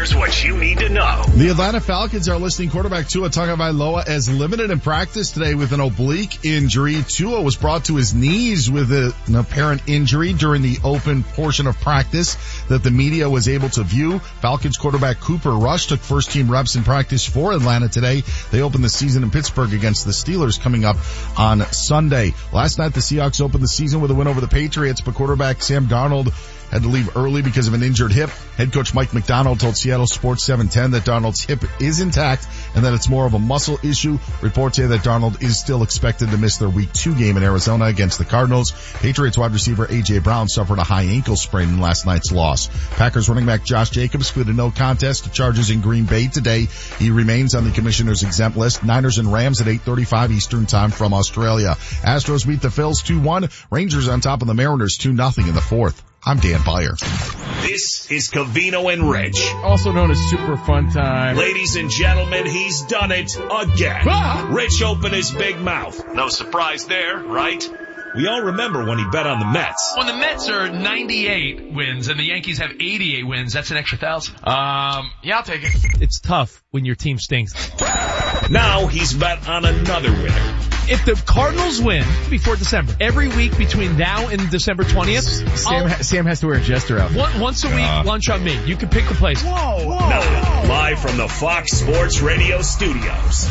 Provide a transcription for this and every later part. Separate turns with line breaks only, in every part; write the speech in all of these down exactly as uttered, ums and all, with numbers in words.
Here's what you need to know.
The Atlanta Falcons are listing quarterback Tua Tagovailoa as limited in practice today with an oblique injury. Tua was brought to his knees with a, an apparent injury during the open portion of practice that the media was able to view. Falcons quarterback Cooper Rush took first team reps in practice for Atlanta today. They opened the season in Pittsburgh against the Steelers coming up on Sunday. Last night the Seahawks opened the season with a win over the Patriots, but quarterback Sam Darnold had to leave early because of an injured hip. Head coach Mike McDonald told Seattle Sports seven ten that Darnold's hip is intact and that it's more of a muscle issue. Reports say that Darnold is still expected to miss their week two game in Arizona against the Cardinals. Patriots wide receiver A J Brown suffered a high ankle sprain in last night's loss. Packers running back Josh Jacobs pleaded no contest to charges in Green Bay today. He remains on the commissioner's exempt list. Niners and Rams at eight thirty-five Eastern time from Australia. Astros beat the Phils two one. Rangers on top of the Mariners two nothing in the fourth. I'm Dan Beyer.
This is Covino and Rich.
Also known as Super Fun Time.
Ladies and gentlemen, he's done it again.
Ah!
Rich opened his big mouth. No surprise there, right? We all remember when he bet on the Mets.
When the Mets are ninety-eight wins and the Yankees have eighty-eight wins, that's an extra thousand. Um, yeah, I'll take it.
It's tough when your team stinks.
Now he's bet on another winner.
If the Cardinals win before December, every week between now and December twentieth,
Sam, ha- Sam has to wear a jester outfit.
One, once a week, uh, lunch on me. You can pick the place.
Whoa, whoa, now, live from the Fox Sports Radio studios.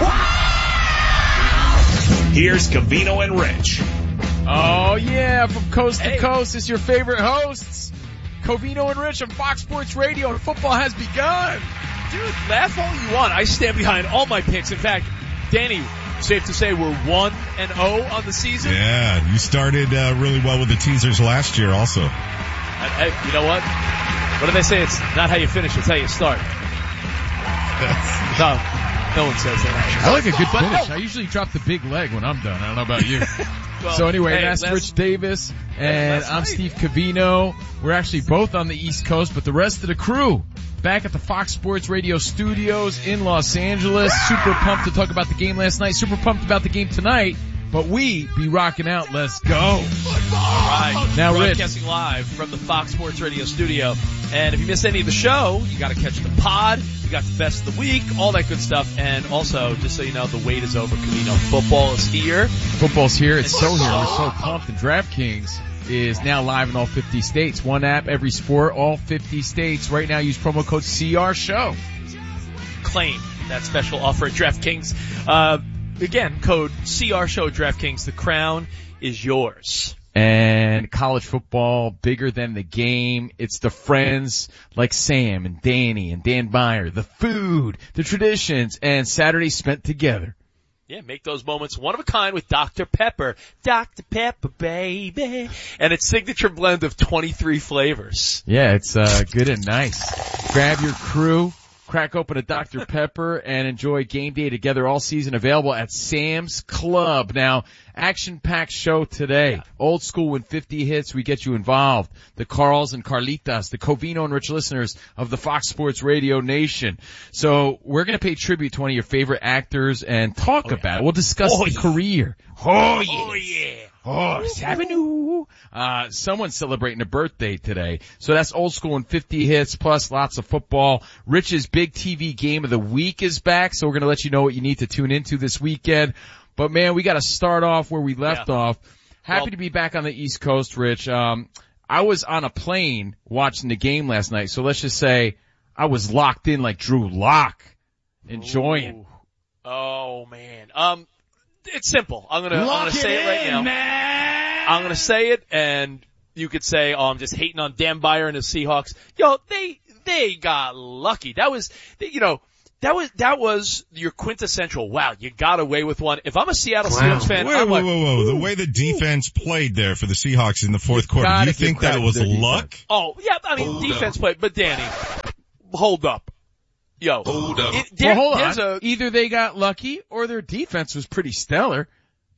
Here's Covino and Rich.
Oh yeah, from coast to hey. coast, it's your favorite hosts, Covino and Rich on Fox Sports Radio, and football has begun.
Dude, laugh all you want. I stand behind all my picks. In fact, Danny, safe to say we're one and oh on the season.
Yeah, you started uh, really well with the teasers last year also.
Hey, you know what? What do they say? It's not how you finish, it's how you start. no, no one says that.
I like a good
but
finish.
No.
I usually drop the big leg when I'm done. I don't know about you.
well,
so anyway,
hey,
that's
last,
Rich Davis, and I'm
night.
Steve Covino. We're actually both on the East Coast, but the rest of the crew back at the Fox Sports Radio studios in Los Angeles. Super pumped to talk about the game last night. Super pumped about the game tonight. But we be rocking out. Let's go.
All right.
Now,
broadcasting
Rich.
live from the Fox Sports Radio studio. And if you missed any of the show, you got to catch the pod. You got the best of the week, all that good stuff. And also, just so you know, the wait is over. Covino, football is here.
Football's here. It's so here. We're so pumped. And DraftKings is now live in all fifty states. One app, every sport, all fifty states. Right now, use promo code C R Show.
Claim that special offer at DraftKings. Uh, again, code C R Show DraftKings. The crown is yours.
And college football, bigger than the game. It's the friends like Sam and Danny and Dan Beyer, the food, the traditions, and Saturday spent together.
Yeah, make those moments one of a kind with Doctor Pepper. Doctor Pepper, baby. And its signature blend of twenty-three flavors.
Yeah, it's uh good and nice. Grab your crew, crack open a Doctor Pepper, and enjoy game day together all season. Available at Sam's Club. Now, action-packed show today. Yeah. Old school when fifty hits, we get you involved. The Carls and Carlitas, the Covino and Rich listeners of the Fox Sports Radio Nation. So we're going to pay tribute to one of your favorite actors and talk oh, about yeah. it. We'll discuss
oh,
the
yeah.
career.
Oh, yeah. Oh, yeah.
Oh, Savinu. Uh, someone's celebrating a birthday today. So that's old school and fifty hits plus lots of football. Rich's big T V game of the week is back. So we're going to let you know what you need to tune into this weekend. But man, we got to start off where we left
yeah.
off. Happy
well,
to be back on the East Coast, Rich. Um, I was on a plane watching the game last night. So let's just say I was locked in like Drew Lock, enjoying.
Ooh. Oh man. Um, It's simple. I'm gonna, I'm gonna say it, it right in, now. Man. I'm gonna say it, and you could say, "Oh, I'm just hating on Dan Beyer and his Seahawks." Yo, they they got lucky. That was, you know, that was that was your quintessential. Wow, you got away with one. If I'm a Seattle wow. Seahawks fan,
wait,
I'm
whoa,
like,
whoa, whoa! The way the defense ooh. played there for the Seahawks in the fourth you quarter, you think that it was luck?
Oh, yeah. I mean, hold defense up. played, but Danny, hold up. Yo,
hold up.
It, there,
well, hold on.
A,
Either they got lucky or their defense was pretty stellar.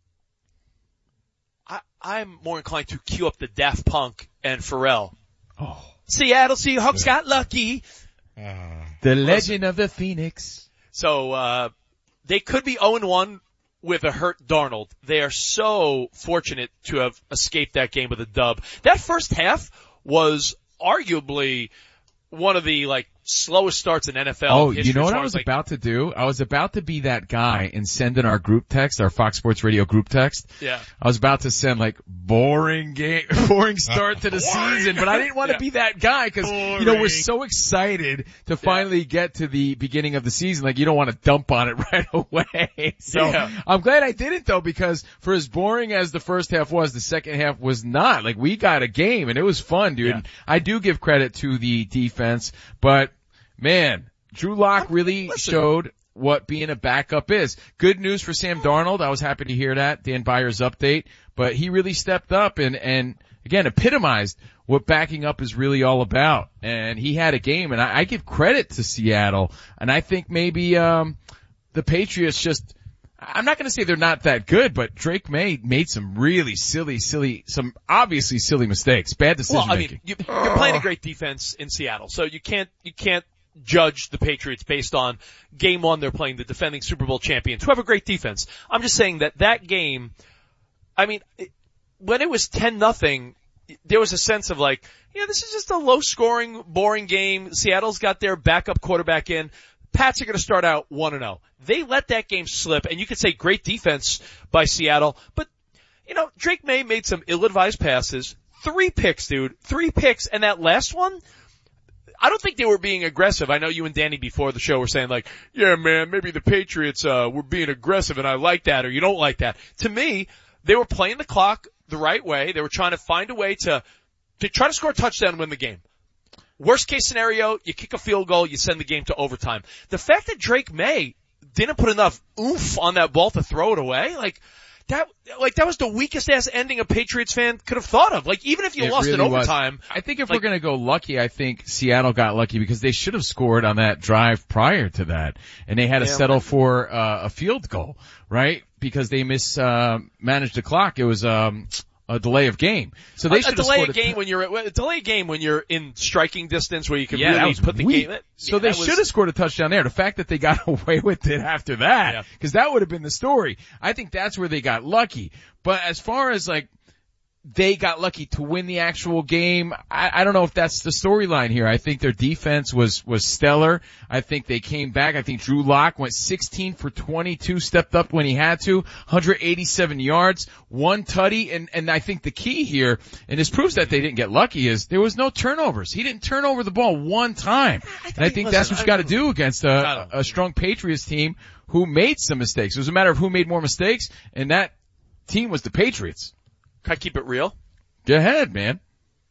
I, I'm more inclined to cue up the Daft Punk and Pharrell.
Oh.
Seattle Seahawks got lucky.
Uh,
the legend of the Phoenix.
So, uh, they could be oh and one with a hurt Darnold. They are so fortunate to have escaped that game with a dub. That first half was arguably one of the, like, slowest starts in N F L.
Oh,
history
you know what
as
I
far
was
as, like,
about to do? I was about to be that guy and send in our group text, our Fox Sports Radio group text.
Yeah.
I was about to send like boring game, boring start to the season, but I didn't want to
Yeah.
be that guy because, you know, we're so excited to finally get to the beginning of the season. Like you don't want to dump on it right away. So
Yeah.
I'm glad I didn't though, because for as boring as the first half was, the second half was not. Like we got a game and it was fun, dude.
Yeah.
And I do give credit to the defense, but man, Drew Lock really
Listen.
showed what being a backup is. Good news for Sam Darnold. I was happy to hear that, Dan Byers' update. But he really stepped up and, and again, epitomized what backing up is really all about. And he had a game, and I, I give credit to Seattle. And I think maybe um the Patriots just, I'm not going to say they're not that good, but Drake May made some really silly, silly, some obviously silly mistakes, bad decision
Well, I
making.
mean, you, you're playing a great defense in Seattle, so you can't you can't judge the Patriots based on game one. They're playing the defending Super Bowl champions who have a great defense. I'm just saying that that game, I mean, it, when it was ten nothing, there was a sense of like, you know, this is just a low scoring, boring game. Seattle's got their backup quarterback in. Pats are going to start out one and oh. They let that game slip, and you could say great defense by Seattle, but, you know, Drake May made some ill-advised passes. Three picks, dude. Three picks, and that last one, I don't think they were being aggressive. I know you and Danny before the show were saying like, yeah, man, maybe the Patriots uh were being aggressive, and I like that, or you don't like that. To me, they were playing the clock the right way. They were trying to find a way to to try to score a touchdown and win the game. Worst case scenario, you kick a field goal, you send the game to overtime. The fact that Drake May didn't put enough oomph on that ball to throw it away, like that, like that was the weakest ass ending a Patriots fan could have thought of. Like even if you
It
lost
really
in
was.
overtime,
I think if
like,
we're going to go lucky, I think Seattle got lucky because they should have scored on that drive prior to that, and they had to
Yeah,
settle
man.
for uh, a field goal, right? Because they mismanaged uh, the clock. It was um, a delay of game, so they
a,
should
a
have
delay
scored
a game when you're a delay game when you're in striking distance where you can
Yeah, that
really
was
put the
weak.
game.
So
yeah,
they
that was-
should have scored a touchdown there. The fact that they got away with it after that,
Yeah.
because that would have been the story. I think that's where they got lucky. But as far as like they got lucky to win the actual game, I, I don't know if that's the storyline here. I think their defense was was stellar. I think they came back. I think Drew Lock went sixteen for twenty-two, stepped up when he had to, one hundred eighty-seven yards, one tutty, and and I think the key here, and this proves that they didn't get lucky, is there was no turnovers. He didn't turn over the ball one time, and I think
listen,
that's what you
I-
got to do against
I
a,
don't-
a strong Patriots team who made some mistakes. It was a matter of who made more mistakes, and that team was the Patriots.
Can I keep it real?
Go ahead, man.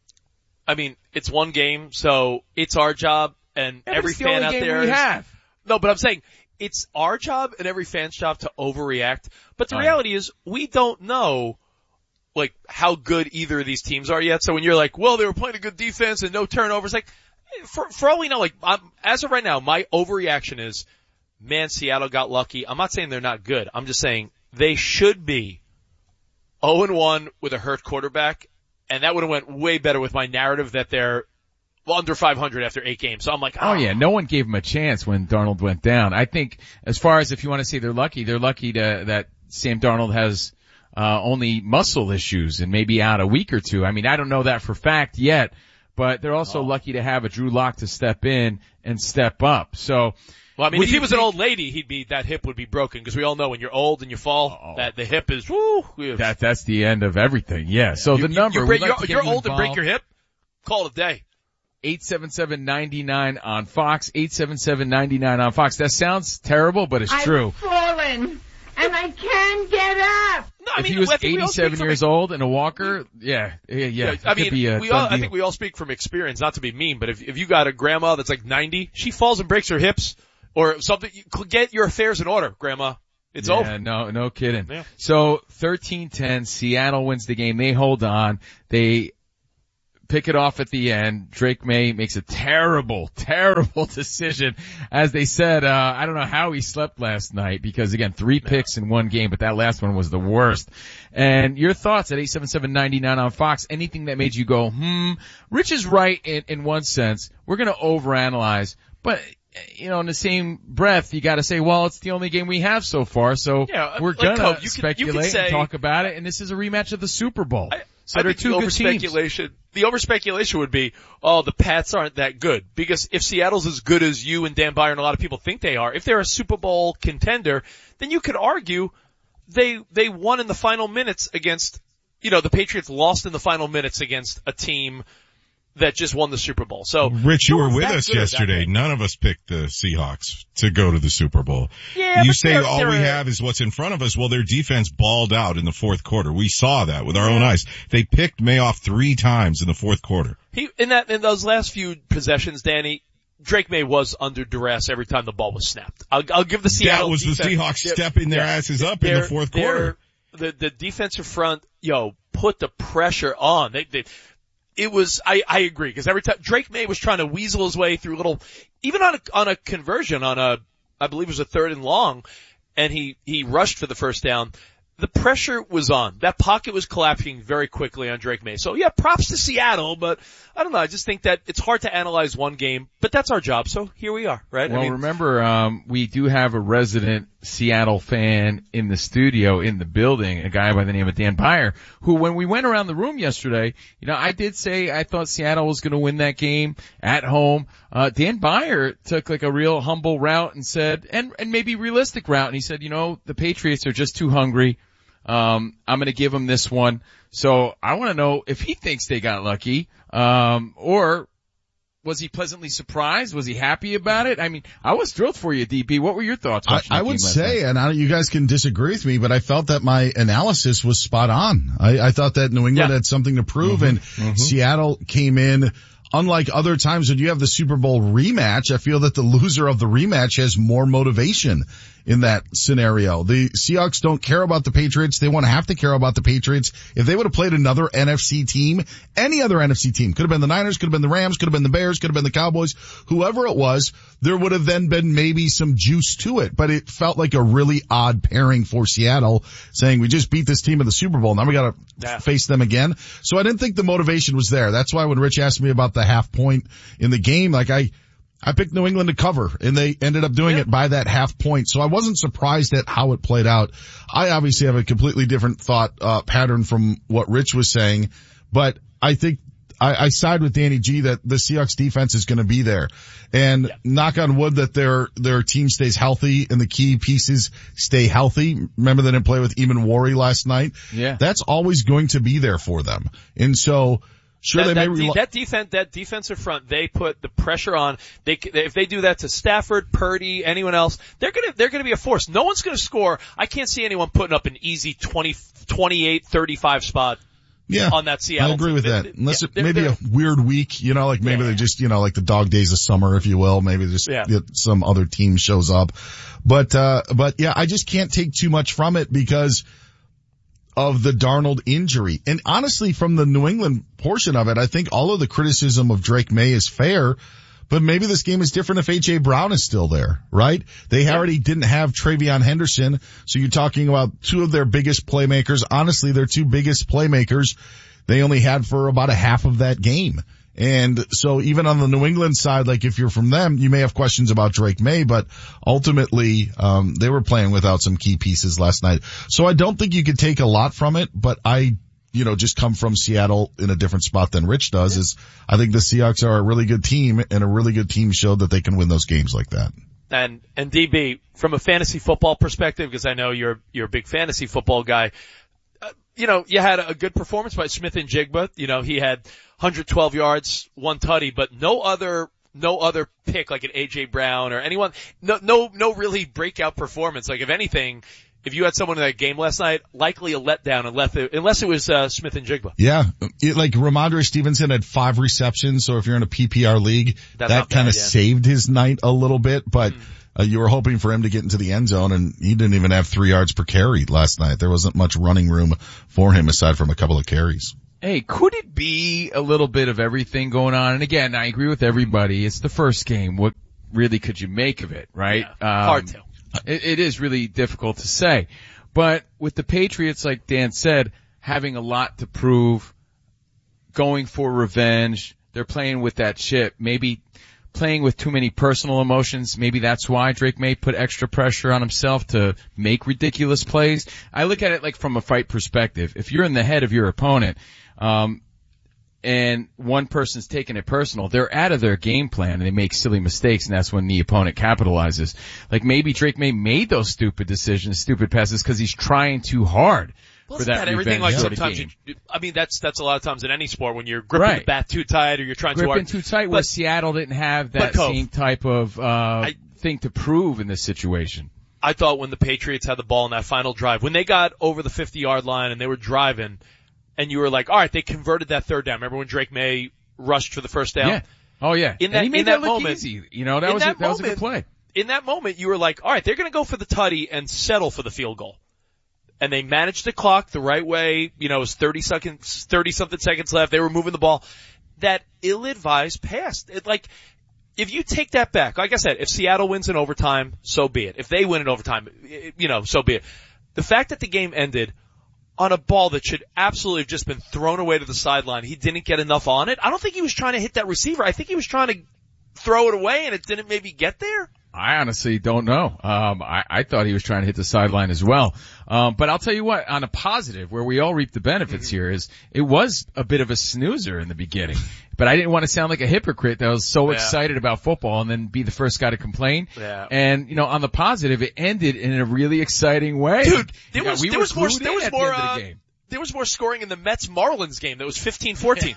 I mean, it's one game, so it's our job, and
Yeah, but
every
it's the
fan
only
out
game
there
we
is-
have.
No, but I'm saying it's our job and every fan's job to overreact. But the
Oh, yeah.
reality is we don't know like how good either of these teams are yet. So when you're like, well, they were playing a good defense and no turnovers, like for for all we know, like I'm, as of right now, my overreaction is, man, Seattle got lucky. I'm not saying they're not good. I'm just saying they should be oh and one with a hurt quarterback, and that would have went way better with my narrative that they're under five hundred after eight games. So I'm like,
Oh yeah, no one gave him a chance when Darnold went down. I think as far as if you want to say they're lucky, they're lucky to, that Sam Darnold has uh only muscle issues and maybe out a week or two. I mean, I don't know that for fact yet, but they're also
Oh.
lucky to have a Drew Lock to step in and step up. So
Well, I mean,
Would
if he
you
was an
think-
old lady, he'd be, that hip would be broken, because we all know when you're old and you fall,
Oh.
that the hip is, woo.
that that's the end of everything. Yeah. So
you,
the number
you, you
we'd
break,
like
you're,
to get
you're
you
old and break
involved.
your hip, call it a day.
eight seven seven, nine nine on Fox, eight seven seven, nine nine on Fox. That sounds terrible, but it's true.
I've fallen, and I can't get up.
No, I
If
mean,
he was
I think we all speak
eighty-seven
from
years old and a walker, yeah, yeah, yeah.
I
it could
mean,
be a
we all,
done
I
deal.
think we all speak from experience, not to be mean, but if, if you got a grandma that's like ninety, she falls and breaks her hips, or something, you could get your affairs in order, grandma. It's
yeah,
over.
no, no kidding.
Yeah.
So thirteen ten, Seattle wins the game. They hold on. They pick it off at the end. Drake May makes a terrible, terrible decision. As they said, uh, I don't know how he slept last night because again, three picks in one game, but that last one was the worst. And your thoughts at eight seven seven, nine nine on Fox, anything that made you go, hmm, Rich is right in, in one sense. We're going to overanalyze, but you know, in the same breath, you got to say, well, it's the only game we have so far, so
yeah,
we're
like
gonna
Cope, you
speculate
could, you could say,
and talk about it. And this is a rematch of the Super Bowl.
I,
so
I
they're
think
two
the
good teams.
Over-speculation, the over-speculation would be, oh, the Pats aren't that good. Because if Seattle's as good as you and Dan Byer and a lot of people think they are, if they're a Super Bowl contender, then you could argue they they won in the final minutes against, you know, the Patriots lost in the final minutes against a team that just won the Super Bowl. So,
Rich, you were with us yesterday. None of us picked the Seahawks to go to the Super Bowl.
Yeah,
you
but
say
they're,
all
they're
we
a,
have is what's in front of us. Well, their defense balled out in the fourth quarter. We saw that with our own eyes. They picked Mayoff three times in the fourth quarter.
He in that in those last few possessions, Danny, Drake May was under duress every time the ball was snapped. I'll, I'll give the Seattle
That was
defense,
the Seahawks stepping their asses up in the fourth quarter.
The the defensive front, yo, put the pressure on. They, they It was, I, I agree, because every time, Drake May was trying to weasel his way through little, even on a, on a conversion, on a, I believe it was a third and long, and he, he rushed for the first down. The pressure was on. That pocket was collapsing very quickly on Drake May. So yeah, props to Seattle, but I don't know, I just think that it's hard to analyze one game, but that's our job, so here we are, right?
Well,
I mean,
remember, um, we do have a resident Seattle fan in the studio, in the building, a guy by the name of Dan Byer, who when we went around the room yesterday, you know, I did say I thought Seattle was going to win that game at home. Uh, Dan Byer took like a real humble route and said, and, and maybe realistic route, and he said, you know, the Patriots are just too hungry. Um, I'm going to give him this one. So I want to know if he thinks they got lucky, um, or was he pleasantly surprised? Was he happy about it? I mean, I was thrilled for you, D B. What were your thoughts?
I, I would say, and I, you guys can disagree with me, but I felt that my analysis was spot on. I, I thought that New England
yeah.
had something to prove,
mm-hmm.
and mm-hmm. Seattle came in. Unlike other times when you have the Super Bowl rematch, I feel that the loser of the rematch has more motivation in that scenario. The Seahawks don't care about the Patriots. They won't have to care about the Patriots. If they would have played another N F C team, any other N F C team, could have been the Niners, could have been the Rams, could have been the Bears, could have been the Cowboys, whoever it was, there would have then been maybe some juice to it. But it felt like a really odd pairing for Seattle, saying we just beat this team in the Super Bowl, now we gotta yeah. face them again. So I didn't think the motivation was there. That's why when Rich asked me about the half point in the game, like I, I picked New England to cover, and they ended up doing yeah. it by that half point. So I wasn't surprised at how it played out. I obviously have a completely different thought uh pattern from what Rich was saying, but I think I, I side with Danny G that the Seahawks defense is going to be there. And yeah. knock on wood that their their team stays healthy and the key pieces stay healthy. Remember they didn't play with Eamon Warry last night?
Yeah.
That's always going to be there for them. And so Sure,
that,
they
that,
may
de- that defense, that defensive front, they put the pressure on. They, if they do that to Stafford, Purdy, anyone else, they're gonna, they're gonna be a force. No one's gonna score. I can't see anyone putting up an easy twenty, twenty-eight, thirty-five spot.
Yeah,
on that Seattle
I agree
team.
with that.
They,
Unless
yeah,
it maybe a weird week, you know, like maybe yeah. they just, you know, like the dog days of summer, if you will. Maybe just
yeah.
some other team shows up. But, uh, but yeah, I just can't take too much from it because of the Darnold injury. And honestly, from the New England portion of it, I think all of the criticism of Drake May is fair, but maybe this game is different if A J Brown is still there, right? They yeah. already didn't have Travion Henderson, so you're talking about two of their biggest playmakers. Honestly, their two biggest playmakers, they only had for about a half of that game. And so even on the New England side, like if you're from them, you may have questions about Drake May, but ultimately, um, they were playing without some key pieces last night. So I don't think you could take a lot from it, but I, you know, just come from Seattle in a different spot than Rich does is I think the Seahawks are a really good team and a really good team showed that they can win those games like that.
And, and D B, from a fantasy football perspective, because I know you're, you're a big fantasy football guy, uh, you know, you had a good performance by Smith and Jigba. You know, he had one hundred twelve yards, one tutty, but no other, no other pick like an A J Brown or anyone, no, no, no really breakout performance. Like if anything, if you had someone in that game last night, likely a letdown unless it, unless it was, uh, Smith and Jigba.
Yeah. It, like Ramondre Stevenson had five receptions, so if you're in a P P R league, That's that kind of yeah. saved his night a little bit, but mm. Uh, you were hoping for him to get into the end zone, and he didn't even have three yards per carry last night. There wasn't much running room for him aside from a couple of carries.
Hey, could it be a little bit of everything going on? And again, I agree with everybody. It's the first game. What really could you make of it, right?
Yeah, hard to.
Um, it, it is really difficult to say. But with the Patriots, like Dan said, having a lot to prove, going for revenge, they're playing with that chip. Maybe playing with too many personal emotions. Maybe that's why Drake May put extra pressure on himself to make ridiculous plays. I look at it like from a fight perspective. If you're in the head of your opponent, um, and one person's taking it personal, they're out of their game plan and they make silly mistakes, and that's when the opponent capitalizes. Like maybe Drake May made those stupid decisions, stupid passes, because he's trying too hard.
Well,
for that,
that everything like
sort of
sometimes
game.
you, I mean that's that's a lot of times in any sport when you're gripping
Right.
the bat too tight or you're trying
Gripping
too hard.
too tight,
But-
where Seattle didn't have that
but Cove,
same type of uh
I-
thing to prove in this situation.
I thought when the Patriots had the ball in that final drive, when they got over the fifty-yard line and they were driving, and you were like, all right, they converted that third down. Remember when Drake May rushed for the first down?
Yeah. Oh yeah.
In that-
and he made
in
that,
that
look
moment-
easy. You know, that
in
was
that
a, that was a good
moment-
play.
In that moment, you were like, all right, they're going to go for the tutty and settle for the field goal. And they managed the clock the right way. You know, it was thirty seconds, thirty something seconds left. They were moving the ball. That ill-advised pass. It, like, if you take that back, like I said, if Seattle wins in overtime, so be it. If they win in overtime, it, you know, so be it. The fact that the game ended on a ball that should absolutely have just been thrown away to the sideline, he didn't get enough on it. I don't think he was trying to hit that receiver. I think he was trying to throw it away and it didn't maybe get there.
I honestly don't know. Um, I, I thought he was trying to hit the sideline as well. Um, but I'll tell you what, on a positive, where we all reap the benefits mm-hmm. here, is it was a bit of a snoozer in the beginning. But I didn't want to sound like a hypocrite that was so
yeah.
excited about football and then be the first guy to complain.
Yeah.
And, you know, on the positive, it ended in a really exciting way.
Dude, there
you
was,
know, we
there
were
was more,
glued
there
in
was
at the
more,
end of the
uh,
game.
there was more scoring in the Mets-Marlins game that was fifteen fourteen.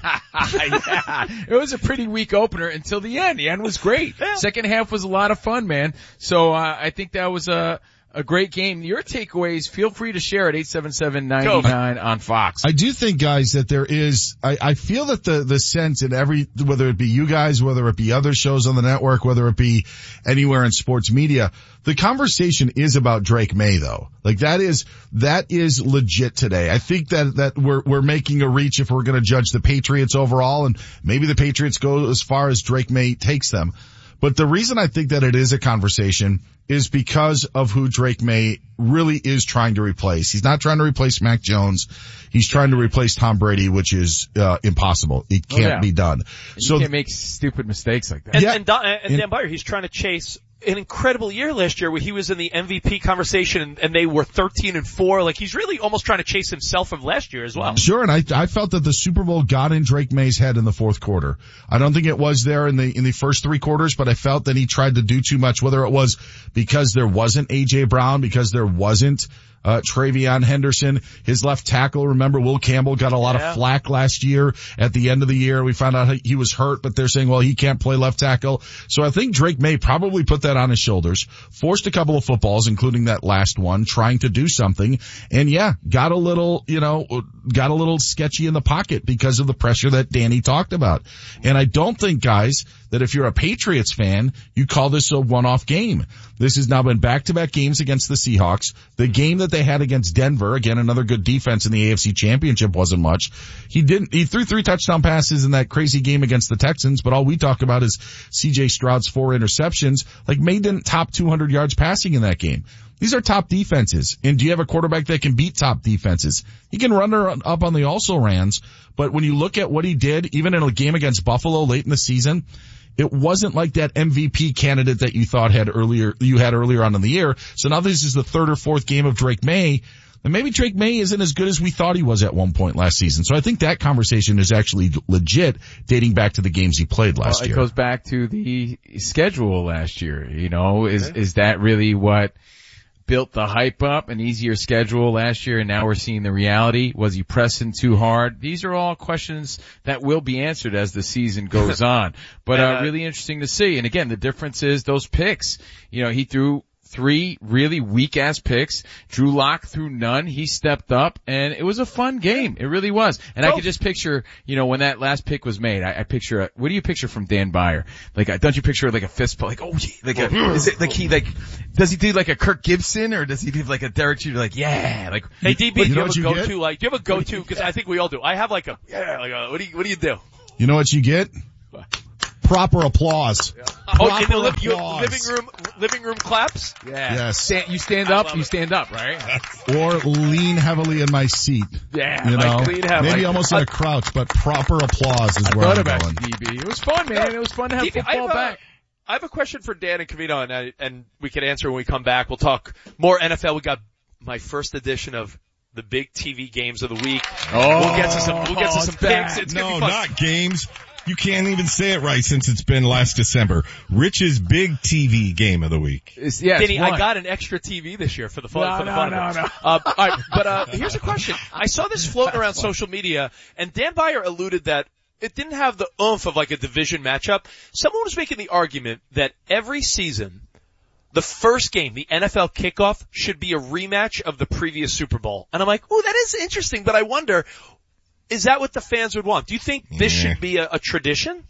Yeah, it was a pretty weak opener until the end. The end was great.
Yeah.
Second half was a lot of fun, man. So uh, I think that was a a great game. Your takeaways, feel free to share at eight seven seven, nine nine on Fox.
I do think, guys, that there is, I, I feel that the, the sense in every, whether it be you guys, whether it be other shows on the network, whether it be anywhere in sports media, the conversation is about Drake May, though. Like that is, that is legit today. I think that, that we're, we're making a reach if we're going to judge the Patriots overall, and maybe the Patriots go as far as Drake May takes them. But the reason I think that it is a conversation is because of who Drake May really is trying to replace. He's not trying to replace Mac Jones. He's trying to replace Tom Brady, which is uh, impossible. It can't
oh, yeah.
be done.
You
so
can't make stupid mistakes like that.
And,
Yeah.
and, Don, and Dan Byer, he's trying to chase an incredible year last year where he was in the M V P conversation and, and they were thirteen and four. Like he's really almost trying to chase himself from last year as well.
Sure, and I, I felt that the Super Bowl got in Drake May's head in the fourth quarter. I don't think it was there in the in the first three quarters, but I felt that he tried to do too much, whether it was because there wasn't A J Brown, because there wasn't uh Travion Henderson, his left tackle. Remember, Will Campbell got a lot
Yeah.
of flack last year. At the end of the year, we found out he was hurt, but they're saying, well, he can't play left tackle. So I think Drake May probably put that on his shoulders, forced a couple of footballs, including that last one, trying to do something, and yeah, got a little, you know, got a little sketchy in the pocket because of the pressure that Danny talked about. And I don't think, guys, that if you're a Patriots fan, you call this a one-off game. This has now been back-to-back games against the Seahawks. The game that they had against Denver, again, another good defense in the A F C Championship, wasn't much. He didn't, he threw three touchdown passes in that crazy game against the Texans, but all we talk about is C J Stroud's four interceptions. Like, May didn't top two hundred yards passing in that game. These are top defenses. And do you have a quarterback that can beat top defenses? He can run her up on the also-rans, but when you look at what he did, even in a game against Buffalo late in the season, it wasn't like that M V P candidate that you thought had earlier, you had earlier on in the year. So now this is the third or fourth game of Drake May. And maybe Drake May isn't as good as we thought he was at one point last season. So I think that conversation is actually legit, dating back to the games he played last
well, it
year.
It goes back to the schedule last year. You know, is, okay. is that really what built the hype up? An easier schedule last year, and now we're seeing the reality. Was he pressing too hard? These are all questions that will be answered as the season goes on. But uh, really interesting to see. And again, the difference is those picks. You know, he threw three really weak-ass picks. Drew Lock threw none. He stepped up, and it was a fun game. It really was. And I could just picture, you know, when that last pick was made, I, I picture, a, what do you picture from Dan Byer? Like, a, don't you picture like a fist pump? Like, oh, yeah, like a, is it like he, like, does he do like a Kirk Gibson, or does he do like a Derek Jeter, like, yeah, like,
hey, D B, do you,
know
have a
you
go-to,
get?
like, do you have a go-to? Because I think we all do. I have like a, yeah, like a, what do you, what do you do?
You know what you get? proper applause.
Yeah.
Proper
oh, in the li- you,
applause.
living room, living room claps?
Yeah.
Yes.
Stand, you stand up, you stand up, right?
Or lean heavily in my seat.
Yeah.
You know,
like lean heavily.
maybe almost in a crouch, but proper applause is
I
where
thought
I'm
about
going.
D B. It was fun, man. It was fun to have
D B, I
football
have a-
back.
I have a question for Dan and Cavino, and, I, and we can answer when we come back. We'll talk more N F L. We got my first edition of the big T V games of the week.
Oh,
we'll get to some, we'll get to some
it's bad.
picks. It's
No,
gonna be fun.
not games. You can't even say it right since it's been last December. Rich's big T V game of the week.
It's, yeah,
Denny,
it's one.
I got an extra T V this year for the fun,
No,
for the
no,
fun
no,
of it.
no.
Uh, all right, but uh, here's a question. I saw this floating around social media, and Dan Beyer alluded that it didn't have the oomph of like a division matchup. Someone was making the argument that every season, the first game, the N F L kickoff, should be a rematch of the previous Super Bowl. And I'm like, oh, that is interesting, but I wonder, is that what the fans would want? Do you think this
Yeah.
should be a, a tradition?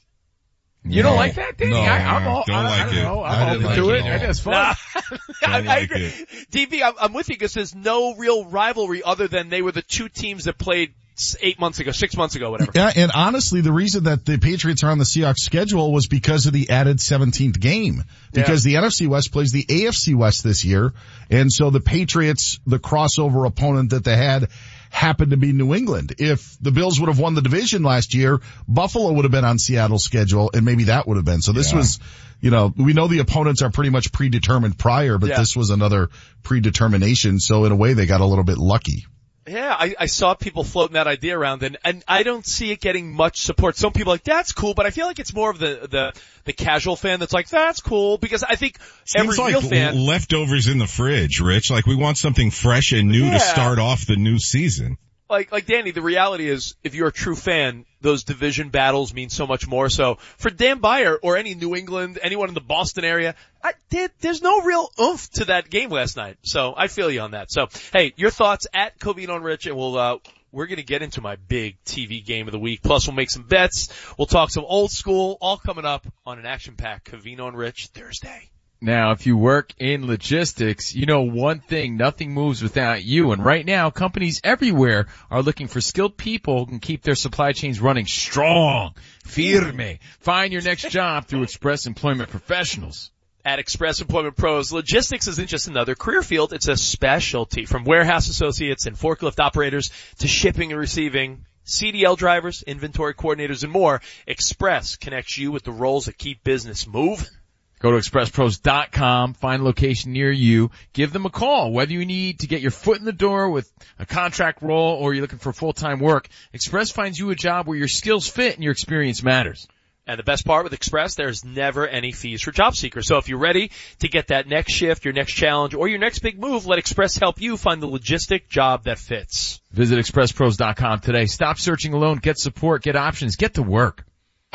You
No.
don't like that, Danny?
No,
I, I'm all,
don't
I,
like
I don't
it.
know.
I
I'm
didn't
open to
like
it.
it at all.
It is fun.
Nah. I,
Don't
I
like
agree.
it.
D B, I'm, I'm with you because there's no real rivalry other than they were the two teams that played s- eight months ago, six months ago, whatever.
Yeah, and honestly, the reason that the Patriots are on the Seahawks schedule was because of the added seventeenth game. Because the N F C West plays the A F C West this year, and so the Patriots, the crossover opponent that they had, happened to be New England. If the Bills would have won the division last year, Buffalo would have been on Seattle's schedule, and maybe that would have been. So this
Yeah.
was, you know, we know the opponents are pretty much predetermined prior, but
Yeah.
this was another predetermination, so in a way they got a little bit lucky.
Yeah, I, I saw people floating that idea around, and, and I don't see it getting much support. Some people are like, that's cool, but I feel like it's more of the, the, the casual fan that's like, that's cool, because I think every
Seems like
real fan...
l- leftovers in the fridge, Rich. Like we want something fresh and new
Yeah.
to start off the new season.
Like, like Danny, the reality is, if you're a true fan, those division battles mean so much more. So, for Dan Beyer or any New England, anyone in the Boston area, I did, there's no real oomph to that game last night. So, I feel you on that. So, hey, your thoughts at Covino and Rich, and we'll, uh, we're gonna get into my big T V game of the week. Plus, we'll make some bets. We'll talk some old school, all coming up on an action-packed Covino and Rich Thursday.
Now, if you work in logistics, you know one thing, nothing moves without you. And right now, companies everywhere are looking for skilled people who can keep their supply chains running strong. Firme. Find your next job through Express Employment Professionals.
At Express Employment Pros, logistics isn't just another career field, it's a specialty. From warehouse associates and forklift operators to shipping and receiving, C D L drivers, inventory coordinators, and more, Express connects you with the roles that keep business moving.
Go to express pros dot com, find a location near you, give them a call. Whether you need to get your foot in the door with a contract role or you're looking for full-time work, Express finds you a job where your skills fit and your experience matters.
And the best part with Express, there's never any fees for job seekers. So if you're ready to get that next shift, your next challenge, or your next big move, let Express help you find the logistic job that fits.
Visit express pros dot com today. Stop searching alone. Get support. Get options. Get to work.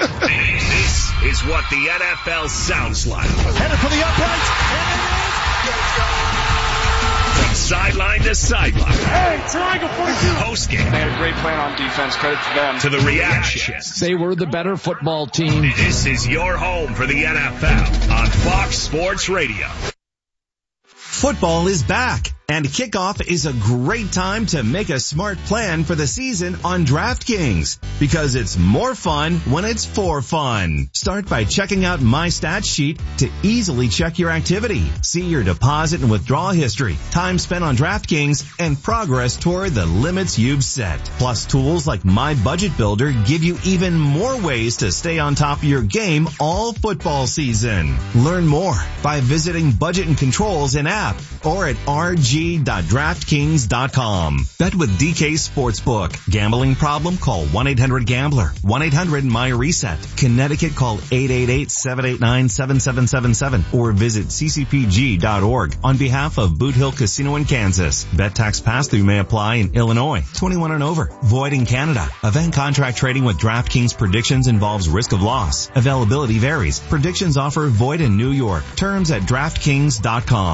This is what the N F L sounds like.
Headed for the upright.
From sideline to sideline.
Hey, triangle forty-two.
Post game.
They had a great plan on defense. Credit to them.
To the reaction.
They were the better football team.
This is your home for the N F L on Fox Sports Radio.
Football is back, and kickoff is a great time to make a smart plan for the season on DraftKings, because it's more fun when it's for fun. Start by checking out My Stat Sheet to easily check your activity, see your deposit and withdrawal history, time spent on DraftKings, and progress toward the limits you've set. Plus, tools like My Budget Builder give you even more ways to stay on top of your game all football season. Learn more by visiting Budget and Controls in app or at r g dot draft kings dot com. Bet with D K Sportsbook. Gambling problem? Call one eight hundred gambler. one eight hundred M Y reset. Connecticut, call eight eight eight, seven eight nine, seven seven seven seven or visit c c p g dot org on behalf of Boot Hill Casino in Kansas. Bet tax pass-through may apply in Illinois. twenty-one and over. Void in Canada. Event contract trading with DraftKings predictions involves risk of loss. Availability varies. Predictions offer void in New York. Terms at draft kings dot com.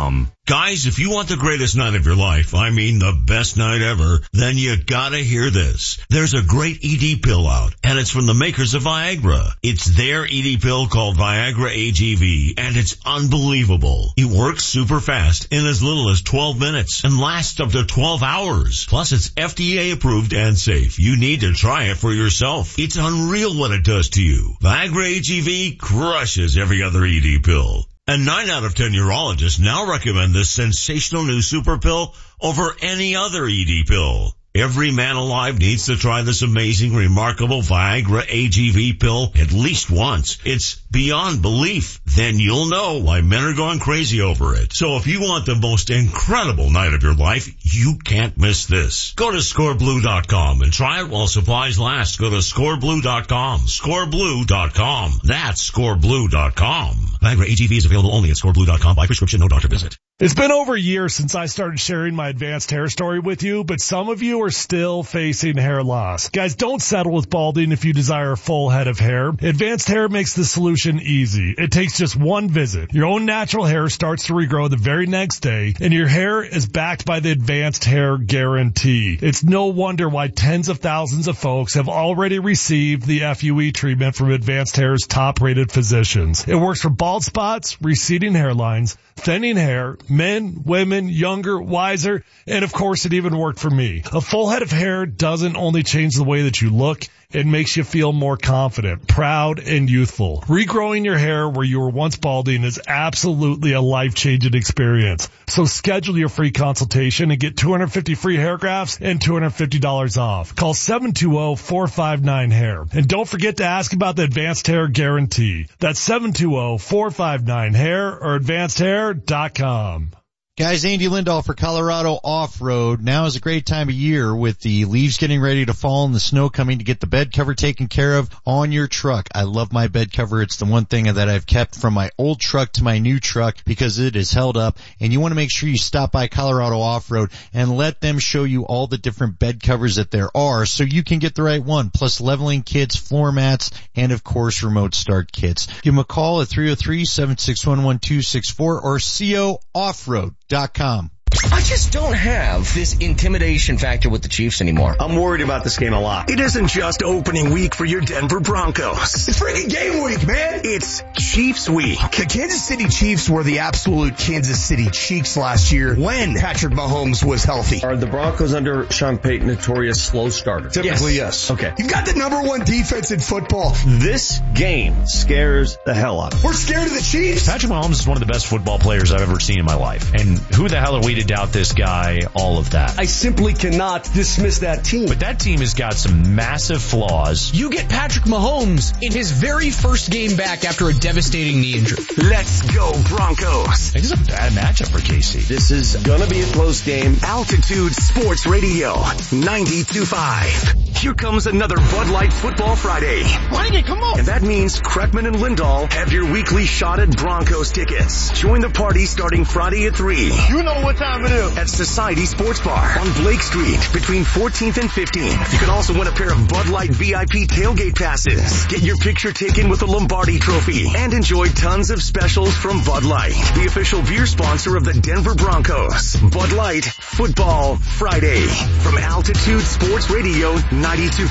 Guys, if you want the greatest night of your life, I mean the best night ever, then you gotta hear this. There's a great E D pill out, and it's from the makers of Viagra. It's their E D pill called Viagra A G V, and it's unbelievable. It works super fast in as little as twelve minutes and lasts up to twelve hours. Plus, it's F D A approved and safe. You need to try it for yourself. It's unreal what it does to you. Viagra A G V crushes every other E D pill. And nine out of ten urologists now recommend this sensational new super pill over any other E D pill. Every man alive needs to try this amazing, remarkable Viagra A G V pill at least once. It's beyond belief. Then you'll know why men are going crazy over it. So if you want the most incredible night of your life, you can't miss this. Go to score blue dot com and try it while supplies last. Go to score blue dot com. score blue dot com. That's score blue dot com. Viagra A G V is available only at score blue dot com by prescription, no doctor visit.
It's been over a year since I started sharing my advanced hair story with you, but some of you are still facing hair loss. Guys, don't settle with balding if you desire a full head of hair. Advanced Hair makes the solution easy. It takes just one visit. Your own natural hair starts to regrow the very next day, and your hair is backed by the Advanced Hair Guarantee. It's no wonder why tens of thousands of folks have already received the F U E treatment from Advanced Hair's top-rated physicians. It works for bald spots, receding hairlines, thinning hair, men, women, younger, wiser, and of course it even worked for me. A full head of hair doesn't only change the way that you look, it makes you feel more confident, proud, and youthful. Regrowing your hair where you were once balding is absolutely a life-changing experience. So schedule your free consultation and get two hundred fifty free hair grafts and two hundred fifty dollars off. Call seven two zero, four five nine, hair. And don't forget to ask about the Advanced Hair Guarantee. That's seven two zero, four five nine, hair or advanced hair dot com.
Guys, Andy Lindahl for Colorado Off-Road. Now is a great time of year with the leaves getting ready to fall and the snow coming to get the bed cover taken care of on your truck. I love my bed cover. It's the one thing that I've kept from my old truck to my new truck because it is held up. And you want to make sure you stop by Colorado Off-Road and let them show you all the different bed covers that there are so you can get the right one. Plus leveling kits, floor mats, and of course remote start kits. Give them a call at three oh three, seven six one, one two six four or co offroad dot com.
I just don't have this intimidation factor with the Chiefs anymore.
I'm worried about this game a lot. It isn't just opening week for your Denver Broncos. It's freaking game week, man. It's Chiefs week.
The Kansas City Chiefs were the absolute Kansas City Chiefs last year when Patrick Mahomes was healthy.
Are the Broncos under Sean Payton notorious slow starter?
Typically, yes.
yes. Okay.
You've got the number one defense in football.
This game scares the hell out of me.
We're scared of the Chiefs.
Patrick Mahomes is one of the best football players I've ever seen in my life. And who the hell are we to doubt this guy, all of that?
I simply cannot dismiss that team.
But that team has got some massive flaws.
You get Patrick Mahomes in his very first game back after a devastating knee injury.
Let's go Broncos.
I think it's a bad matchup for K C.
This is gonna be a close game.
Altitude Sports Radio ninety-two point five. Here comes another Bud Light Football Friday.
Bring it, come on.
And that means Kreckman and Lindahl have your weekly shot at Broncos tickets. Join the party starting Friday at three.
You know what time it is.
At Society Sports Bar on Blake Street between fourteenth and fifteenth. You can also win a pair of Bud Light V I P tailgate passes. Get your picture taken with the Lombardi Trophy and enjoy tons of specials from Bud Light, the official beer sponsor of the Denver Broncos. Bud Light Football Friday from Altitude Sports Radio ninety-two point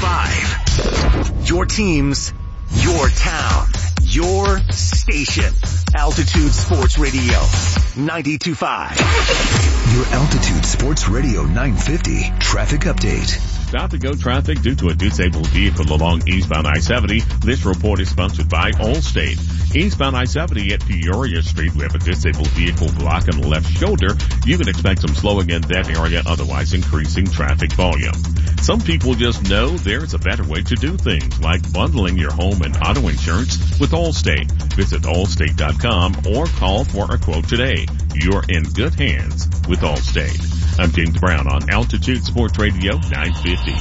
five. Your teams, your town, your station. Altitude Sports Radio ninety-two point five.
Your Altitude Sports Radio nine fifty traffic update.
Stop to go traffic due to a disabled vehicle along eastbound I seventy. This report is sponsored by Allstate. Eastbound I seventy at Peoria Street, we have a disabled vehicle blocking the left shoulder. You can expect some slowing in that area, otherwise increasing traffic volume. Some people just know there's a better way to do things, like bundling your home and auto insurance with Allstate. Visit allstate dot com or call for a quote today. You're in good hands with Allstate. I'm James Brown on Altitude Sports Radio nine fifty.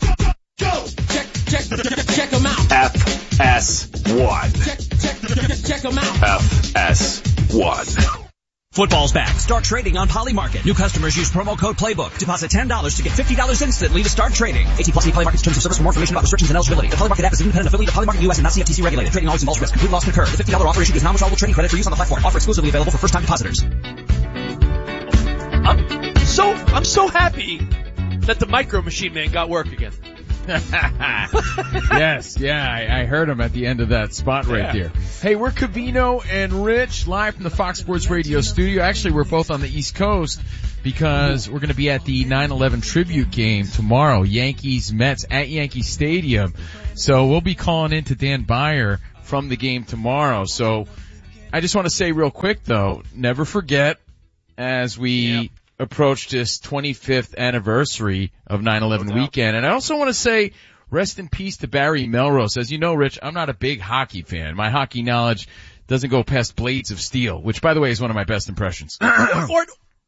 Go! Check, check, check, check them out.
F S one.
Check, check, check, check them out.
F S one.
Football's back. Start trading on Polymarket. New customers use promo code Playbook. Deposit ten dollars to get fifty dollars instantly to start trading. eighteen plus Polymarket's terms of service. For more information about restrictions and eligibility. The Polymarket app is an independent affiliate of Polymarket U S and not C F T C regulated. Trading always involves risk. Complete loss concurred. The fifty dollars offer issued is non-withdrawable trading credit for use on the platform. Offer exclusively available for first-time depositors.
I'm so happy that the Micro Machine Man got work again.
Yes, yeah, I, I heard him at the end of that spot right
Yeah.
there. Hey, we're Covino and Rich live from the Fox Sports Radio studio. Actually, we're both on the East Coast because we're going to be at the nine eleven tribute game tomorrow, Yankees Mets at Yankee Stadium. So we'll be calling in to Dan Byer from the game tomorrow. So I just want to say real quick though, never forget as we
Yep.
approach this twenty-fifth anniversary of nine eleven
No doubt.
weekend. And I also want to say rest in peace to Barry Melrose. As you know, Rich, I'm not a big hockey fan. My hockey knowledge doesn't go past Blades of Steel, which by the way is one of my best impressions.
or,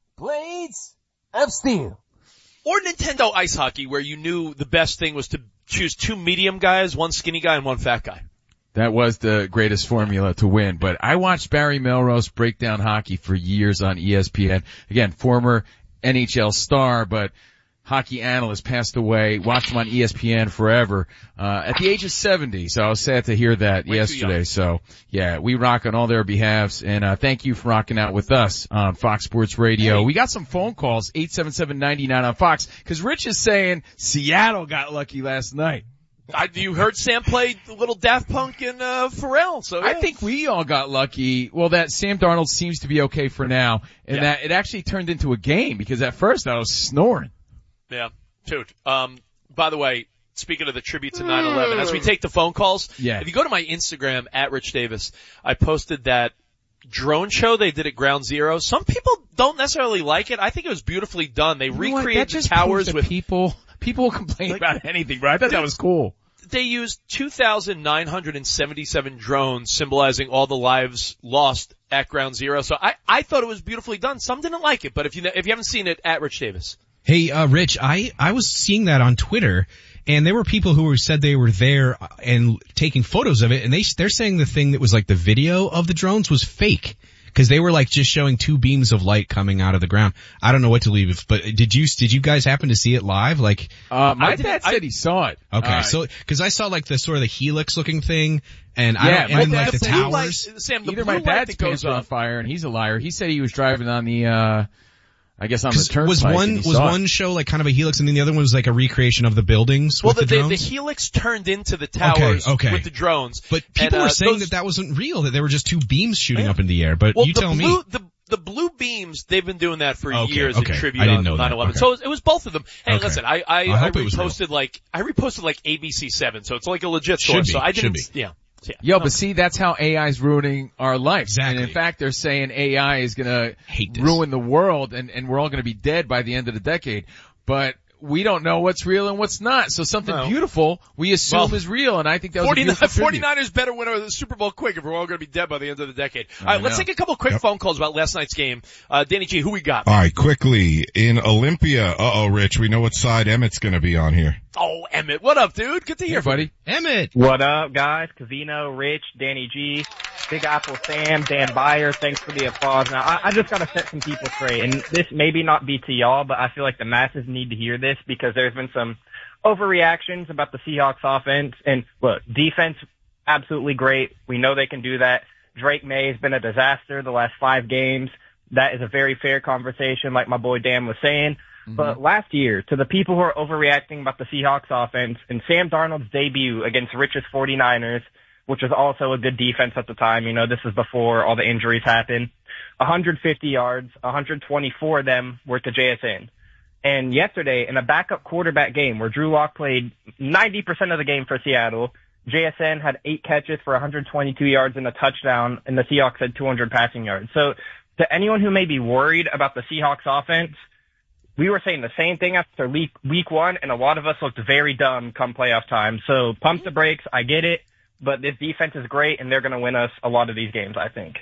Blades of Steel.
or Nintendo Ice Hockey, where you knew the best thing was to choose two medium guys, one skinny guy, and one fat guy.
That was the greatest formula to win. But I watched Barry Melrose break down hockey for years on E S P N. Again, former N H L star, but hockey analyst, passed away. Watched him on E S P N forever, uh, at the age of seventy. So I was sad to hear that
Way too
yesterday.
young.
So yeah, we rock on all their behalves. And, uh, thank you for rocking out with us on Fox Sports Radio.
Hey.
We got some phone calls, eight seven seven, nine nine on Fox, cause Rich is saying Seattle got lucky last night.
I, you heard Sam play a little Daft Punk and uh, Pharrell, so
I
yeah.
think we all got lucky. Well, that Sam Darnold seems to be okay for now, and
Yeah.
that it actually turned into a game because at first I was snoring.
Yeah, dude. Um, by the way, speaking of the tribute to nine eleven, as we take the phone calls,
Yeah.
if you go to my Instagram, at Rich Davis, I posted that drone show they did at Ground Zero. Some people don't necessarily like it. I think it was beautifully done. They
You know what?
recreated
That
the
just
towers
proves that
with
people. People will complain
Like-
about anything, but I thought that was cool.
They used two thousand nine hundred seventy-seven drones symbolizing all the lives lost at Ground Zero. So I, I thought it was beautifully done. Some didn't like it, but if you, if you haven't seen it, at Rich Davis.
Hey, uh, Rich, I, I was seeing that on Twitter, and there were people who were said they were there and taking photos of it, and they, they're saying the thing that was like the video of the drones was fake. Cause they were like just showing two beams of light coming out of the ground. I don't know what to leave, but did you, did you guys happen to see it live? Like,
Uh, my
I didn't-
dad
I-
said he saw it.
okay,
Uh,
so, cause I saw like the sort of the helix looking thing, and I
Yeah,
don't,
my
and like
dad
the
said-
blue light-
towers.
Sam, the
either
blue
my
light
dad's
that
pants
goes
are on
up.
fire, and he's a liar. He said he was driving on the, uh, I guess on the
'Cause
turnpike.
was
and
one,
he
was
saw it.
one show like kind of a helix, and then the other one was like a recreation of the buildings
Well,
with
the,
the
the, the
drones?
helix turned into the towers
Okay, okay.
with the drones.
But people
And, uh,
were saying
those-
that that wasn't real, that they were just two beams shooting
Yeah.
up in the air, but
Well,
you
the
tell
blue,
me.
The, the blue beams, they've been doing that for
Okay,
years
okay.
in tribute
I didn't
on
know that.
nine eleven.
Okay.
So it was, it was both of them. Hey,
Okay.
listen, I, I,
I
I,
hope it was real.
reposted like, I reposted like A B C seven, so it's like a legit source.
Should be,
So I
should
didn't,
be.
yeah. yeah.
Yo,
No.
but see, that's how A I is ruining our life.
Exactly.
And in fact, they're saying A I is gonna
Hate this.
ruin the world and, and we're all gonna be dead by the end of the decade. But we don't know what's real and what's not. So something
No.
beautiful we assume
Well,
is real, and I think that was a
forty-nine,
beautiful tribute.
forty-niners better win the Super Bowl quick if we're all going to be dead by the end of the decade. All
I
right, let's
know.
take a couple quick
Yep.
phone calls about last night's game. Uh, Danny G, who we got?
All right, quickly, in Olympia, uh-oh, Rich, we know what side Emmett's going to be on here.
Oh, Emmett. What up, dude? Good to hear
Here,
from
buddy.
Emmett!
What up, guys? Cavino, Rich, Danny G, Big Apple Sam, Dan Byer. Thanks for the applause. Now, I, I just got to set some people straight, and this maybe not be to y'all, but I feel like the masses need to hear this because there's been some overreactions about the Seahawks offense. And look, defense, absolutely great. We know they can do that. Drake May has been a disaster the last five games. That is a very fair conversation, like my boy Dan was saying. Mm-hmm. But last year, to the people who are overreacting about the Seahawks offense, and Sam Darnold's debut against Rich's forty-niners, which was also a good defense at the time, you know, this is before all the injuries happened, one hundred fifty yards, one hundred twenty-four of them were to J S N. And yesterday, in a backup quarterback game where Drew Lock played ninety percent of the game for Seattle, J S N had eight catches for one hundred twenty-two yards and a touchdown, and the Seahawks had two hundred passing yards. So to anyone who may be worried about the Seahawks offense, we were saying the same thing after week, week one, and a lot of us looked very dumb come playoff time. So pump the brakes. I get it, but this defense is great, and they're going to win us a lot of these games, I think.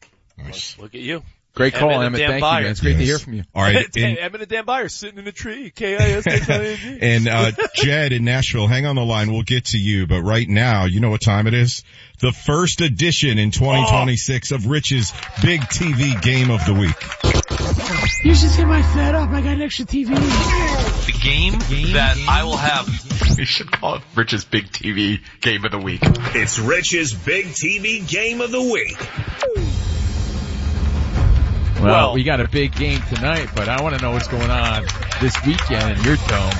Nice.
Look at you.
Great call,
Emmett and
Emmett.
Dan
Thank you,
Byer.
man. It's great
Yes.
to hear from you.
All right, in,
Emmett and Dan Byer sitting in a tree. K I S H I N G.
and uh, Jed in Nashville, hang on the line. We'll get to you. But right now, you know what time it is? The first edition in twenty twenty-six of Rich's Big T V Game of the Week.
You should see my fed up. I got an extra T V.
The game, game that game. I will have. We should call it Rich's Big T V Game of the Week.
It's Rich's Big T V Game of the Week.
Well,
Well-
we got a big game tonight, but I want to know what's going on this weekend in your dome.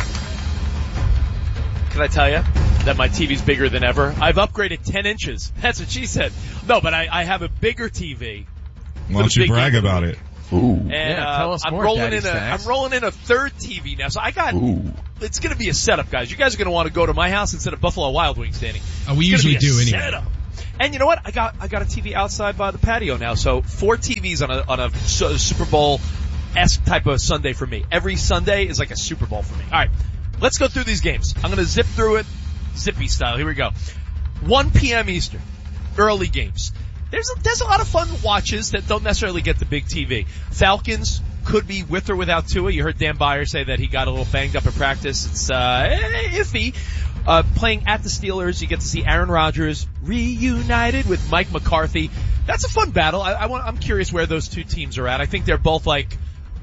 Can I tell you that my T V's bigger than ever? I've upgraded ten inches. That's what she said. No, but I, I have a bigger T V.
Why don't you brag about it?
Ooh.
And
Yeah,
uh,
tell us
I'm
more,
rolling
Daddy
in a
Stacks.
I'm rolling in a third T V now. So I got
Ooh.
it's going to be a setup, guys. You guys are going to want to go to my house instead of Buffalo Wild Wings, Danny.
Oh, we
It's gonna
usually
be a
do anyway.
setup. And you know what? I got I got a T V outside by the patio now. So four T Vs on a on a su- Super Bowl esque type of Sunday for me. Every Sunday is like a Super Bowl for me. All right, let's go through these games. I'm going to zip through it, zippy style. Here we go. one p.m. Eastern, early games. There's a, there's a lot of fun watches that don't necessarily get the big T V. Falcons could be with or without Tua. You heard Dan Byer say that he got a little banged up in practice. It's uh, iffy. Uh, playing at the Steelers, you get to see Aaron Rodgers reunited with Mike McCarthy. That's a fun battle. I, I want, I'm curious where those two teams are at. I think they're both like,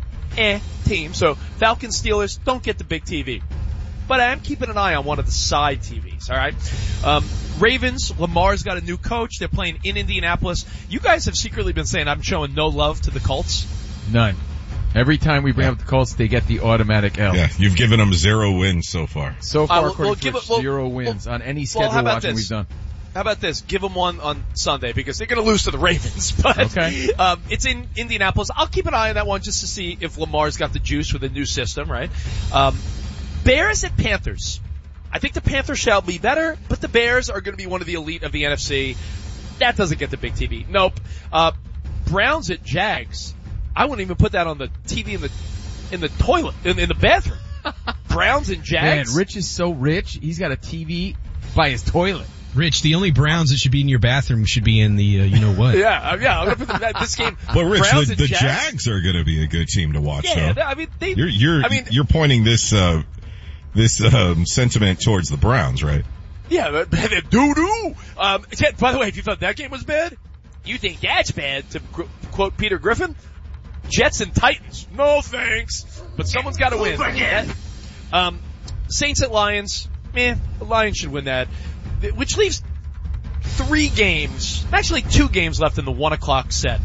eh, teams. So Falcons, Steelers don't get the big T V. But I am keeping an eye on one of the side T Vs, alright? Um, Ravens, Lamar's got a new coach. They're playing in Indianapolis. You guys have secretly been saying I'm showing no love to the Colts.
None. Every time we bring up the Colts, they get the automatic L.
Yeah, you've given them zero wins so far.
So far,
Uh, well,
according
well,
to
give
Rich,
it- well,
zero wins on any
well,
schedule
how about
watching
this?
we've done.
How about this? Give them one on Sunday because they're going to lose to the Ravens. But
Okay.
um, it's in Indianapolis. I'll keep an eye on that one just to see if Lamar's got the juice with a new system, right? Um, Bears at Panthers. I think the Panthers shall be better, but the Bears are going to be one of the elite of the N F C. That doesn't get the big T V. Nope. Uh, Browns at Jags. I wouldn't even put that on the T V in the in the toilet in, in the bathroom. Browns and
Man,
Jags.
Rich is so rich, he's got a T V by his toilet.
Rich, the only Browns that should be in your bathroom should be in the, uh, you know what?
Yeah, uh, yeah. I'm gonna put the, this game.
But Rich,
Browns
the,
and
the
Jags.
Jags are going to be a good team to watch.
Yeah,
though.
I mean they.
You're you're
I mean,
you're pointing this uh this um, sentiment towards the Browns, right?
yeah, but doo doo. Um, yeah, by the way, if you thought that game was bad, you think that's bad. To gr- quote Peter Griffin, Jets and Titans. No thanks. But someone's got to win. That- um, Saints at Lions. Eh, the Lions should win that. Th- Which leaves three games, actually two games left in the one o'clock set.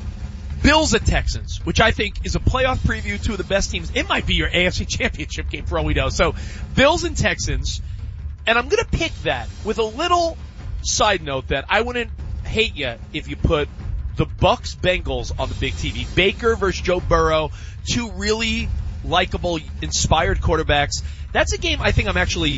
Bills at Texans, which I think is a playoff preview, two of the best teams. It might be your A F C Championship game for all we know. So, Bills and Texans, and I'm gonna pick that with a little side note that I wouldn't hate you if you put the Bucks Bengals on the big T V. Baker versus Joe Burrow, two really likable, inspired quarterbacks. That's a game I think I'm actually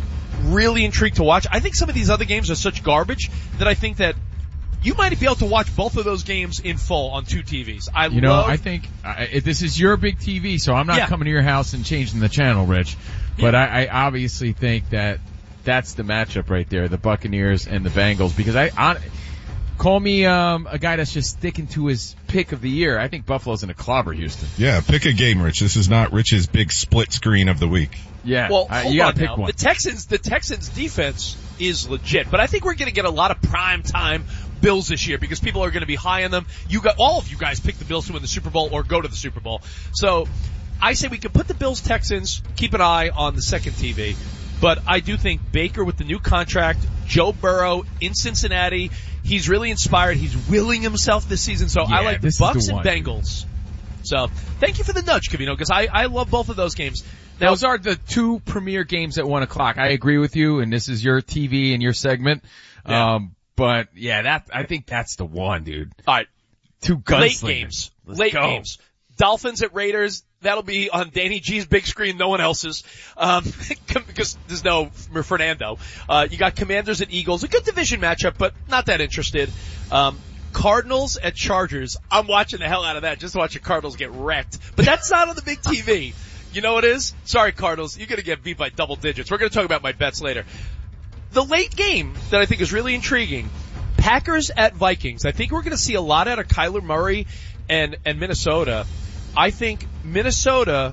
really intrigued to watch. I think some of these other games are such garbage that I think that you might be able to watch both of those games in full on two T Vs. I
You know,
love,
I think uh, if this is your big T V, so I'm not
Yeah.
coming to your house and changing the channel, Rich. But I, I obviously think that that's the matchup right there, the Buccaneers and the Bengals, because I, on, call me um, a guy that's just sticking to his pick of the year. I think Buffalo's in a clobber Houston.
Yeah, pick a game, Rich. This is not Rich's big split screen of the week.
Yeah,
well,
uh,
hold
you gotta
on
pick
now.
one.
The Texans, the Texans defense is legit, but I think we're going to get a lot of prime time Bills this year because people are going to be high on them. You got all of you guys pick the Bills to win the Super Bowl or go to the Super Bowl. So I say we can put the Bills Texans, keep an eye on the second T V. But I do think Baker with the new contract, Joe Burrow in Cincinnati, he's really inspired. He's willing himself this season. So I
Yeah,
like the
this is
Bucks
the
and
one.
Bengals. So thank you for the nudge, Cavino, because I, I love both of those games. Now,
Those are the two premier games at one o'clock. I agree with you, and this is your T V and your segment.
Yeah.
Um, but yeah, that I think that's the one, dude.
all right,
Two
late
gunslingers.
games.
Let's
late
go.
games. Dolphins at Raiders. That'll be on Danny G's big screen, no one else's, um, because there's no Fernando. Uh, you got Commanders at Eagles, a good division matchup, but not that interested. Um, Cardinals at Chargers. I'm watching the hell out of that just to watch the Cardinals get wrecked. But that's not on the big T V. You know what it is? Sorry, Cardinals. You're going to get beat by double digits. We're going to talk about my bets later. The late game that I think is really intriguing, Packers at Vikings. I think we're going to see a lot out of Kyler Murray and, and Minnesota. I think Minnesota,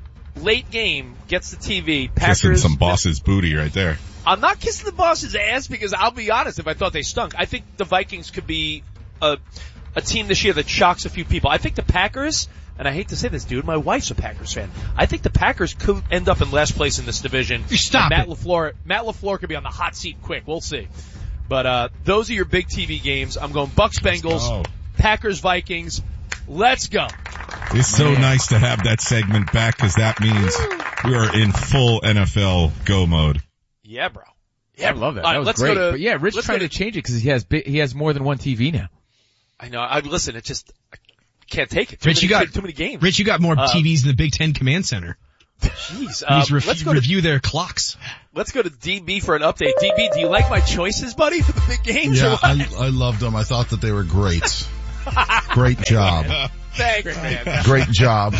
late game, gets the T V. Packers.
Kissing some boss's booty right there.
I'm not kissing the boss's ass because I'll be honest, if I thought they stunk, I think the Vikings could be a, a team this year that shocks a few people. I think the Packers, and I hate to say this, dude, my wife's a Packers fan. I think the Packers could end up in last place in this division.
Stop
Matt
it.
LaFleur, Matt LaFleur could be on the hot seat quick. We'll see. But, uh, those are your big T V games. I'm going Bucks, Bengals,
go.
Packers, Vikings. Let's go.
It's so nice to have that segment back because that means we are in full N F L go mode.
Yeah, bro. Yeah,
I love that.
All
That
right,
was
let's
great.
go to-
But yeah, Rich
let's
tried
go
to change it because he has bi- he has more than one T V now.
I know. I listen. It just I can't take it. Too
Rich,
many,
you got
too many games.
Rich, you got more
Uh,
T Vs than the Big Ten Command Center.
Jeez. Um,
Please ref-
let's go
review
to,
their clocks.
Let's go to D B for an update. D B, do you like my choices, buddy, for the big games?
Yeah,
or what?
I, I loved them. I thought that they were great. Great job.
Thanks, man.
Great job.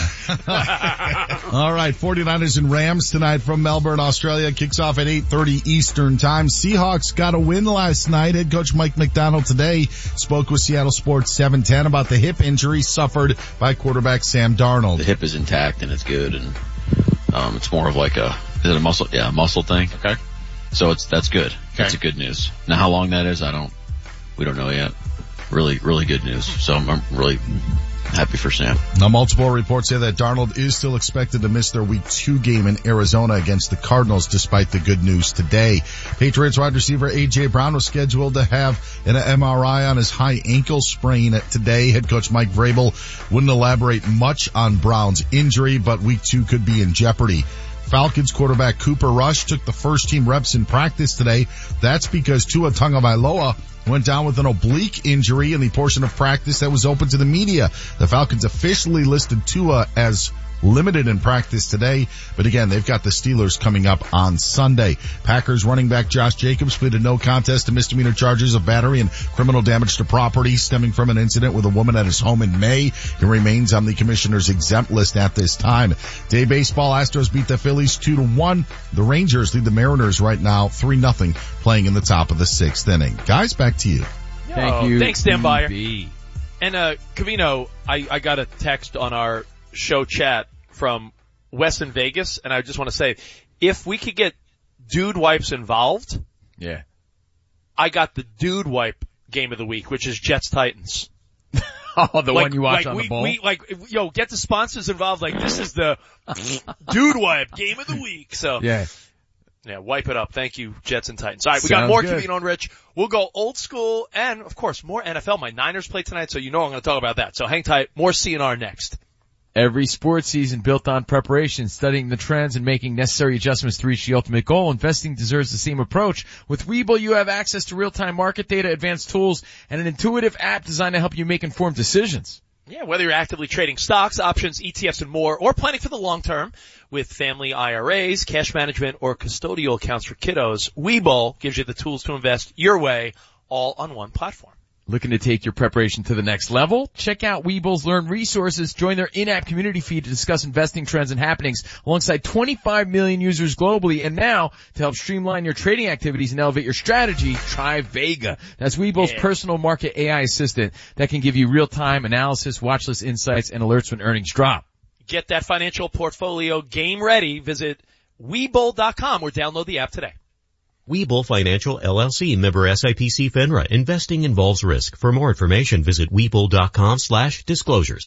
All right, 49ers and Rams tonight from Melbourne, Australia. Kicks off at eight thirty Eastern Time. Seahawks got a win last night. Head coach Mike McDonald today spoke with Seattle Sports seven ten about the hip injury suffered by quarterback Sam Darnold.
The hip is intact and it's good, and um it's more of like a, is it a muscle? Yeah, a muscle thing. Okay. So it's, that's good. That's a good news. Now how long that is, I don't, we don't know yet. Really, really good news. So I'm, I'm really happy for Sam.
Now, multiple reports say that Darnold is still expected to miss their week two game in Arizona against the Cardinals, despite the good news today. Patriots wide receiver A J Brown was scheduled to have an M R I on his high ankle sprain today. Head coach Mike Vrabel wouldn't elaborate much on Brown's injury, but week two could be in jeopardy. Falcons quarterback Cooper Rush took the first team reps in practice today. That's because Tua Tagovailoa went down with an oblique injury in the portion of practice that was open to the media. The Falcons officially listed Tua as limited in practice today, but again, they've got the Steelers coming up on Sunday. Packers running back Josh Jacobs pleaded no contest to misdemeanor charges of battery and criminal damage to property stemming from an incident with a woman at his home in May. He remains on the commissioner's exempt list at this time. Day baseball, Astros beat the Phillies two to one. The Rangers lead the Mariners right now three nothing, playing in the top of the sixth inning. Guys, back to you.
Thank you.
Thanks, Dan Byer.
D B.
And, uh, Covino, I, I got a text on our show chat from Wes in Vegas, and I just want to say, if we could get dude wipes involved,
yeah,
I got the dude wipe game of the week, which is Jets Titans.
Oh, the
like,
one you watch
like
on
we,
the bowl?
We, like, yo, get the sponsors involved. Like, this is the dude wipe game of the week. So,
yeah.
Yeah, wipe it up. Thank you, Jets and Titans. All right, we got
Sounds
more
good.
Covino and Rich. We'll go old school and, of course, more N F L. My Niners play tonight, so you know I'm going to talk about that. So hang tight. More C N R next.
Every sports season built on preparation, studying the trends, and making necessary adjustments to reach the ultimate goal. Investing deserves the same approach. With Webull, you have access to real-time market data, advanced tools, and an intuitive app designed to help you make informed decisions.
Yeah, whether you're actively trading stocks, options, E T Fs, and more, or planning for the long term with family I R As, cash management, or custodial accounts for kiddos, Webull gives you the tools to invest your way, all on one platform.
Looking to take your preparation to the next level? Check out Webull's Learn Resources. Join their in-app community feed to discuss investing trends and happenings alongside twenty-five million users globally. And now, to help streamline your trading activities and elevate your strategy, try Vega. That's Webull's
Yeah.
personal market A I assistant that can give you real-time analysis, watch list insights, and alerts when earnings drop.
Get that financial portfolio game ready. Visit Webull dot com or download the app today.
Webull Financial L L C, member S I P C FINRA. Investing involves risk. For more information, visit Webull dot com slash disclosures.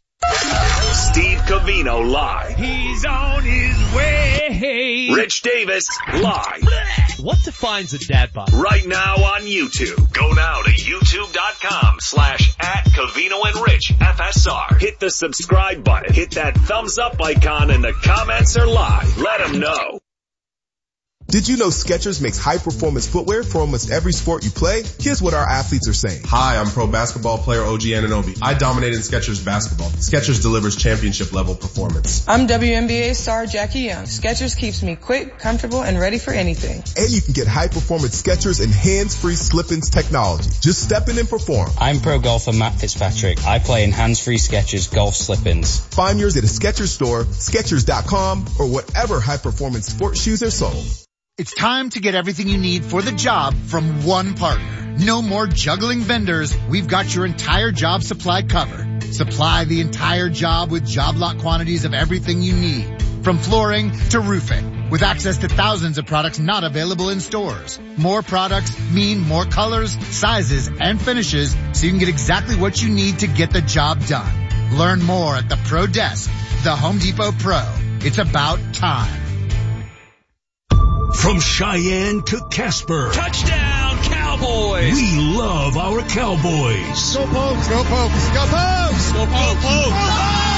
Steve Covino live.
He's on his way.
Rich Davis live.
What defines a dad bod?
Right now on YouTube. Go now to youtube dot com slash at Covino and Rich F S R. Hit the subscribe button. Hit that thumbs up icon, and the comments are live. Let them know.
Did you know Skechers makes high-performance footwear for almost every sport you play? Here's what our athletes are saying.
Hi, I'm pro basketball player O G Anunoby. I dominated Skechers basketball. Skechers delivers championship-level performance.
I'm W N B A star Jackie Young. Skechers keeps me quick, comfortable, and ready for anything.
And you can get high-performance Skechers and hands-free slip-ins technology. Just step in and perform.
I'm pro golfer Matt Fitzpatrick. I play in hands-free Skechers golf slip-ins.
Find yours at a Skechers store, Skechers dot com, or whatever high-performance sports shoes are sold.
It's time to get everything you need for the job from one partner. No more juggling vendors. We've got your entire job supply covered. Supply the entire job with job lot quantities of everything you need, from flooring to roofing, with access to thousands of products not available in stores. More products mean more colors, sizes, and finishes, so you can get exactly what you need to get the job done. Learn more at the Pro Desk, the Home Depot Pro. It's about time.
From Cheyenne to Casper.
Touchdown, Cowboys!
Cowboys. We love our Cowboys.
Go Pokes, go Pokes, go Pokes, go Pokes, go Pokes.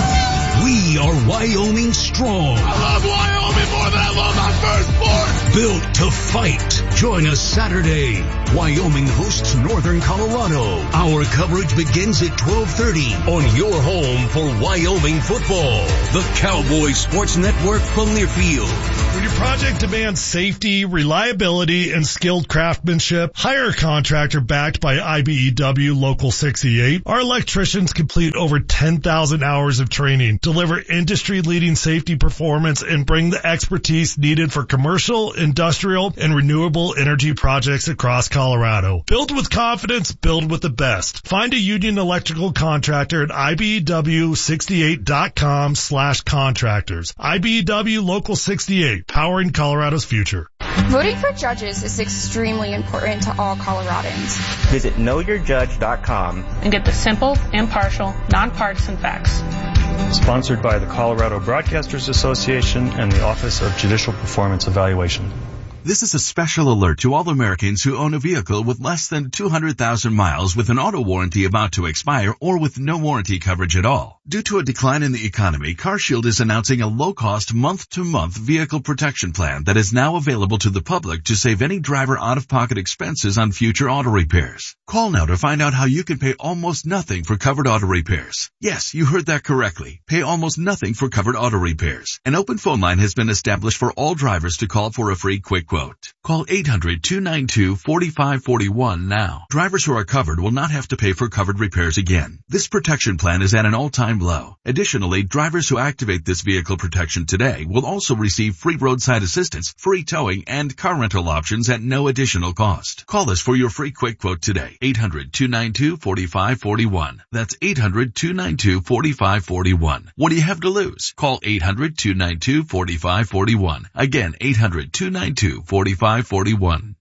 We are Wyoming strong.
I love Wyoming more than I love my firstborn.
Built to fight. Join us Saturday. Wyoming hosts Northern Colorado. Our coverage begins at twelve thirty on your home for Wyoming football. The Cowboy Sports Network from Learfield.
When your project demands safety, reliability, and skilled craftsmanship, hire a contractor backed by I B E W Local sixty-eight. Our electricians complete over ten thousand hours of training, deliver industry-leading safety performance, and bring the expertise needed for commercial, industrial, and renewable energy projects across Colorado. Build with confidence, build with the best. Find a union electrical contractor at I B E W sixty-eight dot com slash contractors. I B E W Local sixty-eight, powering Colorado's future.
Voting for judges is extremely important to all Coloradans.
Visit know your judge dot com
and get the simple, impartial, nonpartisan facts.
Sponsored by the Colorado Broadcasters Association and the Office of Judicial Performance Evaluation.
This is a special alert to all Americans who own a vehicle with less than two hundred thousand miles with an auto warranty about to expire or with no warranty coverage at all. Due to a decline in the economy, CarShield is announcing a low-cost month-to-month vehicle protection plan that is now available to the public to save any driver out-of-pocket expenses on future auto repairs. Call now to find out how you can pay almost nothing for covered auto repairs. Yes, you heard that correctly. Pay almost nothing for covered auto repairs. An open phone line has been established for all drivers to call for a free quick quote. Call eight hundred, two nine two, four five four one now. Drivers who are covered will not have to pay for covered repairs again. This protection plan is at an all-time low. Additionally, drivers who activate this vehicle protection today will also receive free roadside assistance, free towing, and car rental options at no additional cost. Call us for your free quick quote today. eight hundred, two nine two, four five four one. That's eight hundred, two nine two, four five four one. What do you have to lose? Call eight hundred, two nine two, four five four one. Again, eight hundred, two nine two, four five four one.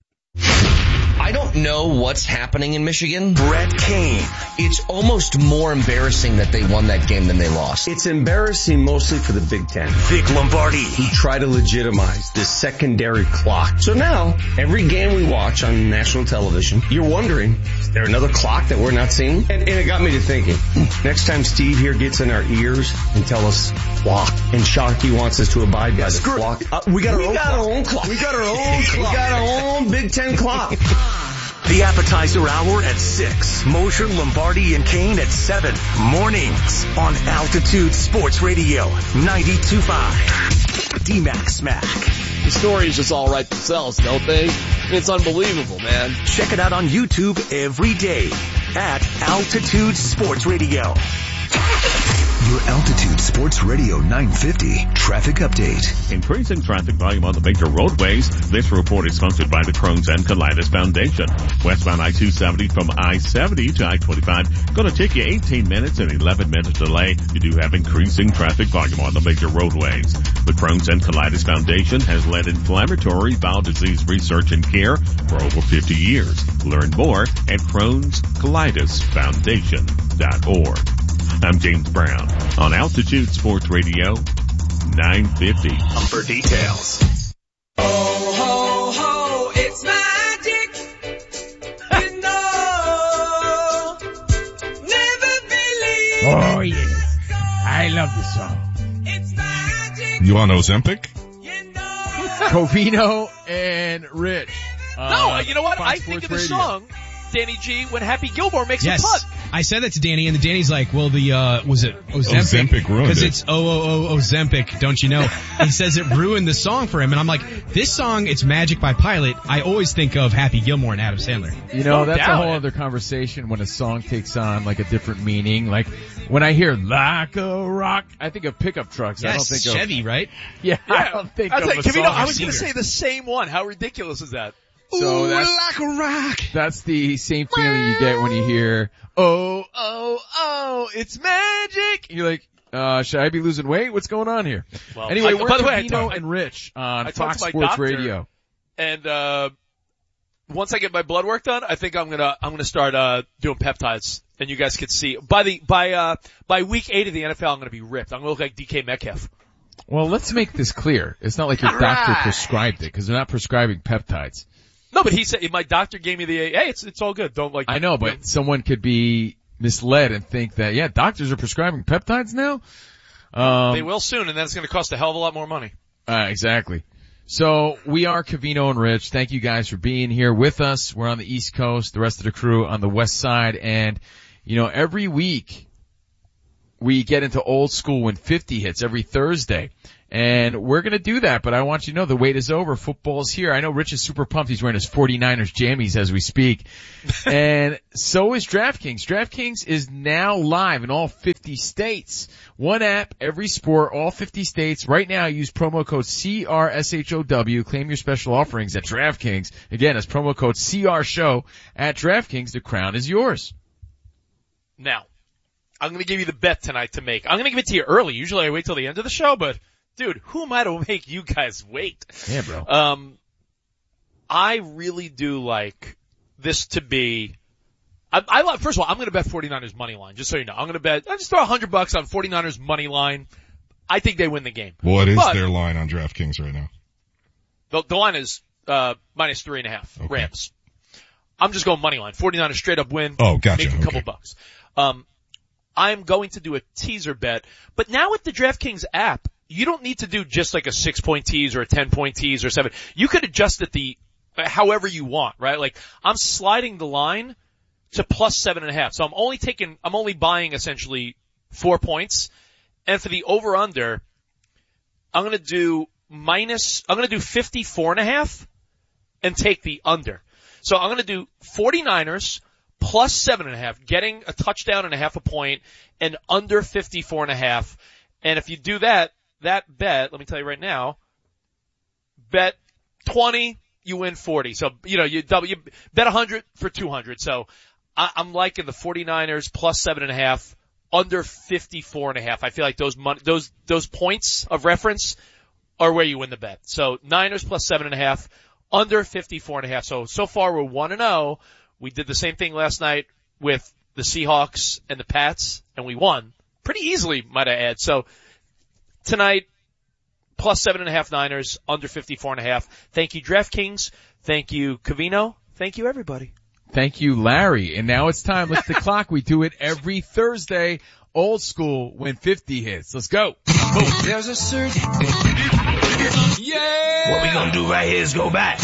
I don't know what's happening in Michigan. Brett Kane. It's almost more embarrassing that they won that game than they lost.
It's embarrassing mostly for the Big Ten.
Vic Lombardi.
Who try to legitimize this secondary clock. So now, every game we watch on national television, you're wondering, is there another clock that we're not seeing? And, and it got me to thinking, next time Steve here gets in our ears and tell us clock, and Sharky wants us to abide by the clock. Uh, we got, our,
we
own
got
clock.
our own clock.
We got our own clock. We got our own Big Ten clock.
The appetizer hour at six. Mosher, Lombardi, and Kane at seven. Mornings on Altitude Sports Radio ninety-two point five. D-Mac Smack.
The stories just all write themselves, don't they? It's unbelievable, man.
Check it out on YouTube every day at Altitude Sports Radio. Your Altitude Sports Radio nine fifty traffic update.
Increasing traffic volume on the major roadways. This report is sponsored by the Crohn's and Colitis Foundation. Westbound I two seventy from I seventy to I twenty-five going to take you eighteen minutes and eleven minutes delay. You do have increasing traffic volume on the major roadways. The Crohn's and Colitis Foundation has led inflammatory bowel disease research and care for over fifty years. Learn more at crohns colitis foundation dot org. I'm James Brown on Altitude Sports Radio nine fifty.
For details.
Ho, ho, ho, it's magic. You know, never believe.
Oh, yes. I love this song.
It's magic.
You on Ozempic?
Covino and Rich. Uh,
no, you know what?
Fox
I think
Sports
of the
Radio.
song, Danny G, when Happy Gilmore makes
yes.
a putt.
I said that to Danny, and the Danny's like, well, the, uh, was it Ozempic?
Ozempic ruined it.
Because it's O O O Ozempic, don't you know? He says it ruined the song for him, and I'm like, this song, it's Magic by Pilot. I always think of Happy Gilmore and Adam Sandler.
You know,
No
that's
doubt.
a whole other conversation when a song takes on like a different meaning. Like when I hear like a rock, I think of pickup trucks.
Yes,
I don't think of
Chevy, right?
Yeah,
Yeah.
I don't think
I was
of
like,
a
Camino,
song
I was going to
singer.
say the same one. How ridiculous is that?
So
Ooh,
that's,
like a rock.
that's the same feeling you get when you hear, oh, oh, oh, it's magic. You're like, uh, should I be losing weight? What's going on here?
Well,
anyway,
I-
we're
by the way, I
Covino
talked-
and Rich on
I talked
Fox
to my
Sports
doctor.
Radio.
And, uh, once I get my blood work done, I think I'm gonna, I'm gonna start, uh, doing peptides. And you guys could see, by the, by, uh, by week eight of the N F L, I'm gonna be ripped. I'm gonna look like D K Metcalf.
Well, let's make this clear. It's not like your doctor prescribed it because they're not prescribing peptides.
No, but he said, my doctor gave me the, hey, it's, it's all good. Don't like.
I know, but you know. Someone could be misled and think that, yeah, doctors are prescribing peptides now. Um,
they will soon, and then it's going to cost a hell of a lot more money.
Uh, exactly. So we are Covino and Rich. Thank you guys for being here with us. We're on the East Coast, the rest of the crew on the West Side, and you know, every week we get into old school when fifty hits every Thursday. And we're going to do that, but I want you to know the wait is over. Football's here. I know Rich is super pumped. He's wearing his forty-niners jammies as we speak. And so is DraftKings. DraftKings is now live in all fifty states. One app, every sport, all fifty states. Right now, use promo code C R S H O W. Claim your special offerings at DraftKings. Again, that's promo code C R S H O W at DraftKings. The crown is yours.
Now, I'm going to give you the bet tonight to make. I'm going to give it to you early. Usually I wait till the end of the show, but dude, who am I to make you guys wait?
Yeah, bro.
Um, I really do like this to be, I, I love, first of all, I'm going to bet forty-niners money line, just so you know. I'm going to bet, I just throw a hundred bucks on forty-niners money line. I think they win the game.
What is
but
their line on DraftKings right now?
The, the line is, uh, minus three and a half.
Okay.
Rams. I'm just going money line. forty-niners straight up win.
Oh, gotcha.
Make a couple
okay.
bucks. Um, I'm going to do a teaser bet, but now with the DraftKings app, you don't need to do just like a six point tease or a ten point tease or seven. You could adjust it the, however you want, right? Like, I'm sliding the line to plus seven and a half. So I'm only taking, I'm only buying essentially four points. And for the over under, I'm going to do minus, I'm going to do fifty-four and a half and take the under. So I'm going to do forty-niners plus seven and a half, getting a touchdown and a half a point and under fifty-four and a half. And if you do that, that bet, let me tell you right now, bet twenty, you win forty. So, you know, you double, you bet one hundred for two hundred. So I, I'm liking the forty-niners plus seven and a half, under fifty-four and a half. I feel like those mon- those, those points of reference are where you win the bet. So Niners plus seven and a half, under fifty-four and a half. So, so far we're one and oh. We did the same thing last night with the Seahawks and the Pats, and we won pretty easily, might I add. So tonight, plus seven and a half Niners, under fifty-four and a half. Thank you, DraftKings. Thank you, Covino. Thank you, everybody.
Thank you, Larry. And now it's time. Let's the clock. We do it every Thursday. Old school when fifty hits. Let's go.
Oh, there's a certain. Yeah.
What we gonna do right here is go back.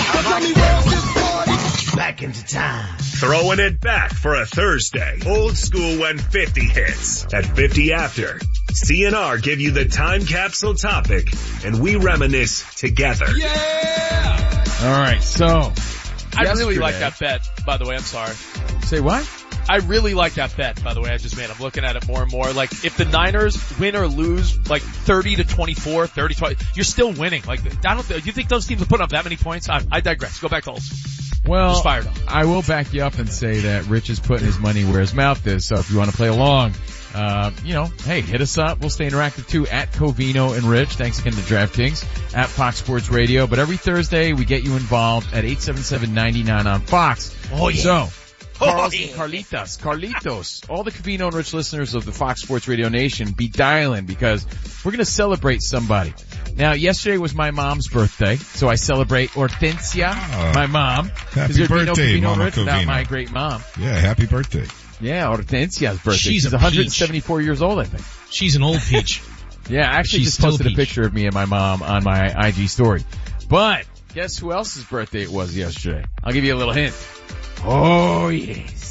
Back into time.
Throwing it back for a Thursday. Old school when fifty hits. At fifty after, C N R give you the time capsule topic, and we reminisce together.
Yeah!
All right, so.
I
yesterday.
really like that bet, by the way. I'm sorry.
Say what?
I really like that bet, by the way, I just made. I'm looking at it more and more. Like, if the Niners win or lose, like, thirty to twenty-four, thirty to twenty, you're still winning. Like, I don't, do you think those teams are putting up that many points? I, I digress. Go back to old school.
Well,
just fired up.
I will back you up and say that Rich is putting his money where his mouth is. So if you want to play along, uh, you know, hey, hit us up. We'll stay interactive too at Covino and Rich. Thanks again to DraftKings at Fox Sports Radio. But every Thursday we get you involved at eight seven seven, nine nine on Fox.
Oh yeah.
So, Carlos and Carlitas, Carlitos, all the Covino and Rich listeners of the Fox Sports Radio Nation, be dialing because we're going to celebrate somebody. Now, yesterday was my mom's birthday, so I celebrate Hortensia,
oh,
my mom.
Happy birthday,
no
Mama
Rich without
Covino.
my great mom.
Yeah, happy birthday.
Yeah, Hortensia's birthday.
She's,
She's
a
one hundred seventy-four
peach.
years old, I think.
She's an old peach.
Yeah, I actually
She's
just posted
a,
a picture of me and my mom on my I G story. But guess who else's birthday it was yesterday? I'll give you a little hint. Oh, yes.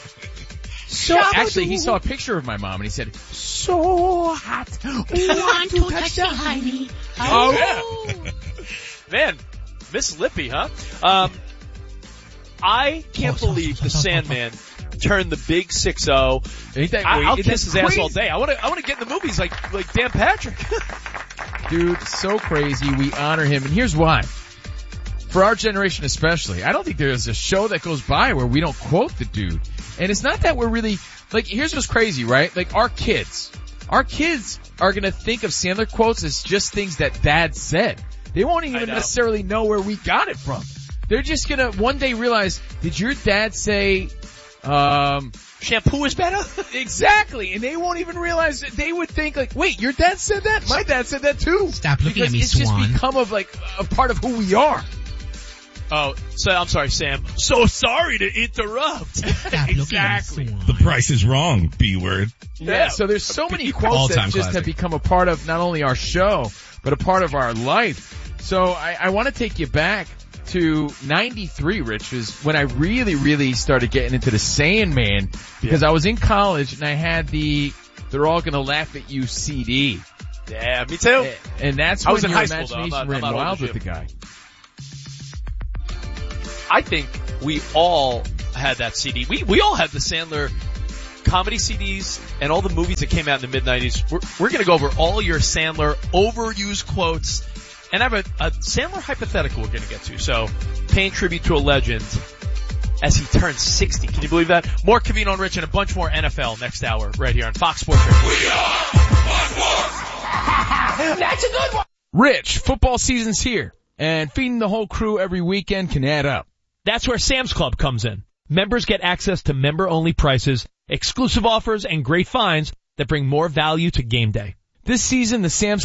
So actually, he saw a picture of my mom and he said, "So hot, want to touch the honey."
Oh yeah, man, Miss Lippy, huh? Um, I can't believe the Sandman turned the big six oh.
Ain't that,
I, I'll
ain't
kiss
that
his
crazy?
ass all day. I want to, I want to get in the movies like like Dan Patrick.
Dude, so crazy. We honor him, and here's why. For our generation especially, I don't think there's a show that goes by where we don't quote the dude. And it's not that we're really, like, here's what's crazy, right? Like, our kids, our kids are gonna think of Sandler quotes as just things that dad said. They won't even
know.
necessarily know where we got it from. They're just gonna one day realize, did your dad say, um,
shampoo is better?
Exactly. And they won't even realize that. They would think like, wait, your dad said that? My dad said that too.
Stop looking
because
at me,
it's
Swan.
just become of like a part of who we are.
Oh, so I'm sorry, Sam. So sorry to interrupt.
Exactly.
The price is wrong, B word.
Yeah,
Yeah.
so there's so many quotes
All-time
that just
classic.
have become a part of not only our show, but a part of our life. So I, I want to take you back to ninety-three, Rich, is when I really, really started getting into the Sandman, because
Yeah.
I was in college and I had the They're All Gonna Laugh at You C D.
Yeah, me too.
And that's
I
when
was in
your
high school, though. I'm
imagination
not- I'm
ran
not
wild
older
with the
than
guy.
I think we all had that C D. We we all had the Sandler comedy C Ds and all the movies that came out in the mid nineties. We're, we're going to go over all your Sandler overused quotes, and I have a, a Sandler hypothetical we're going to get to. So, paying tribute to a legend as he turns sixty. Can you believe that? More Covino and Rich and a bunch more N F L next hour right here on Fox Sports Radio. We are
That's a good one.
Rich, football season's here, and feeding the whole crew every weekend can add up.
That's where Sam's Club comes in. Members get access to member-only prices, exclusive offers, and great finds that bring more value to game day.
This season, the Sam's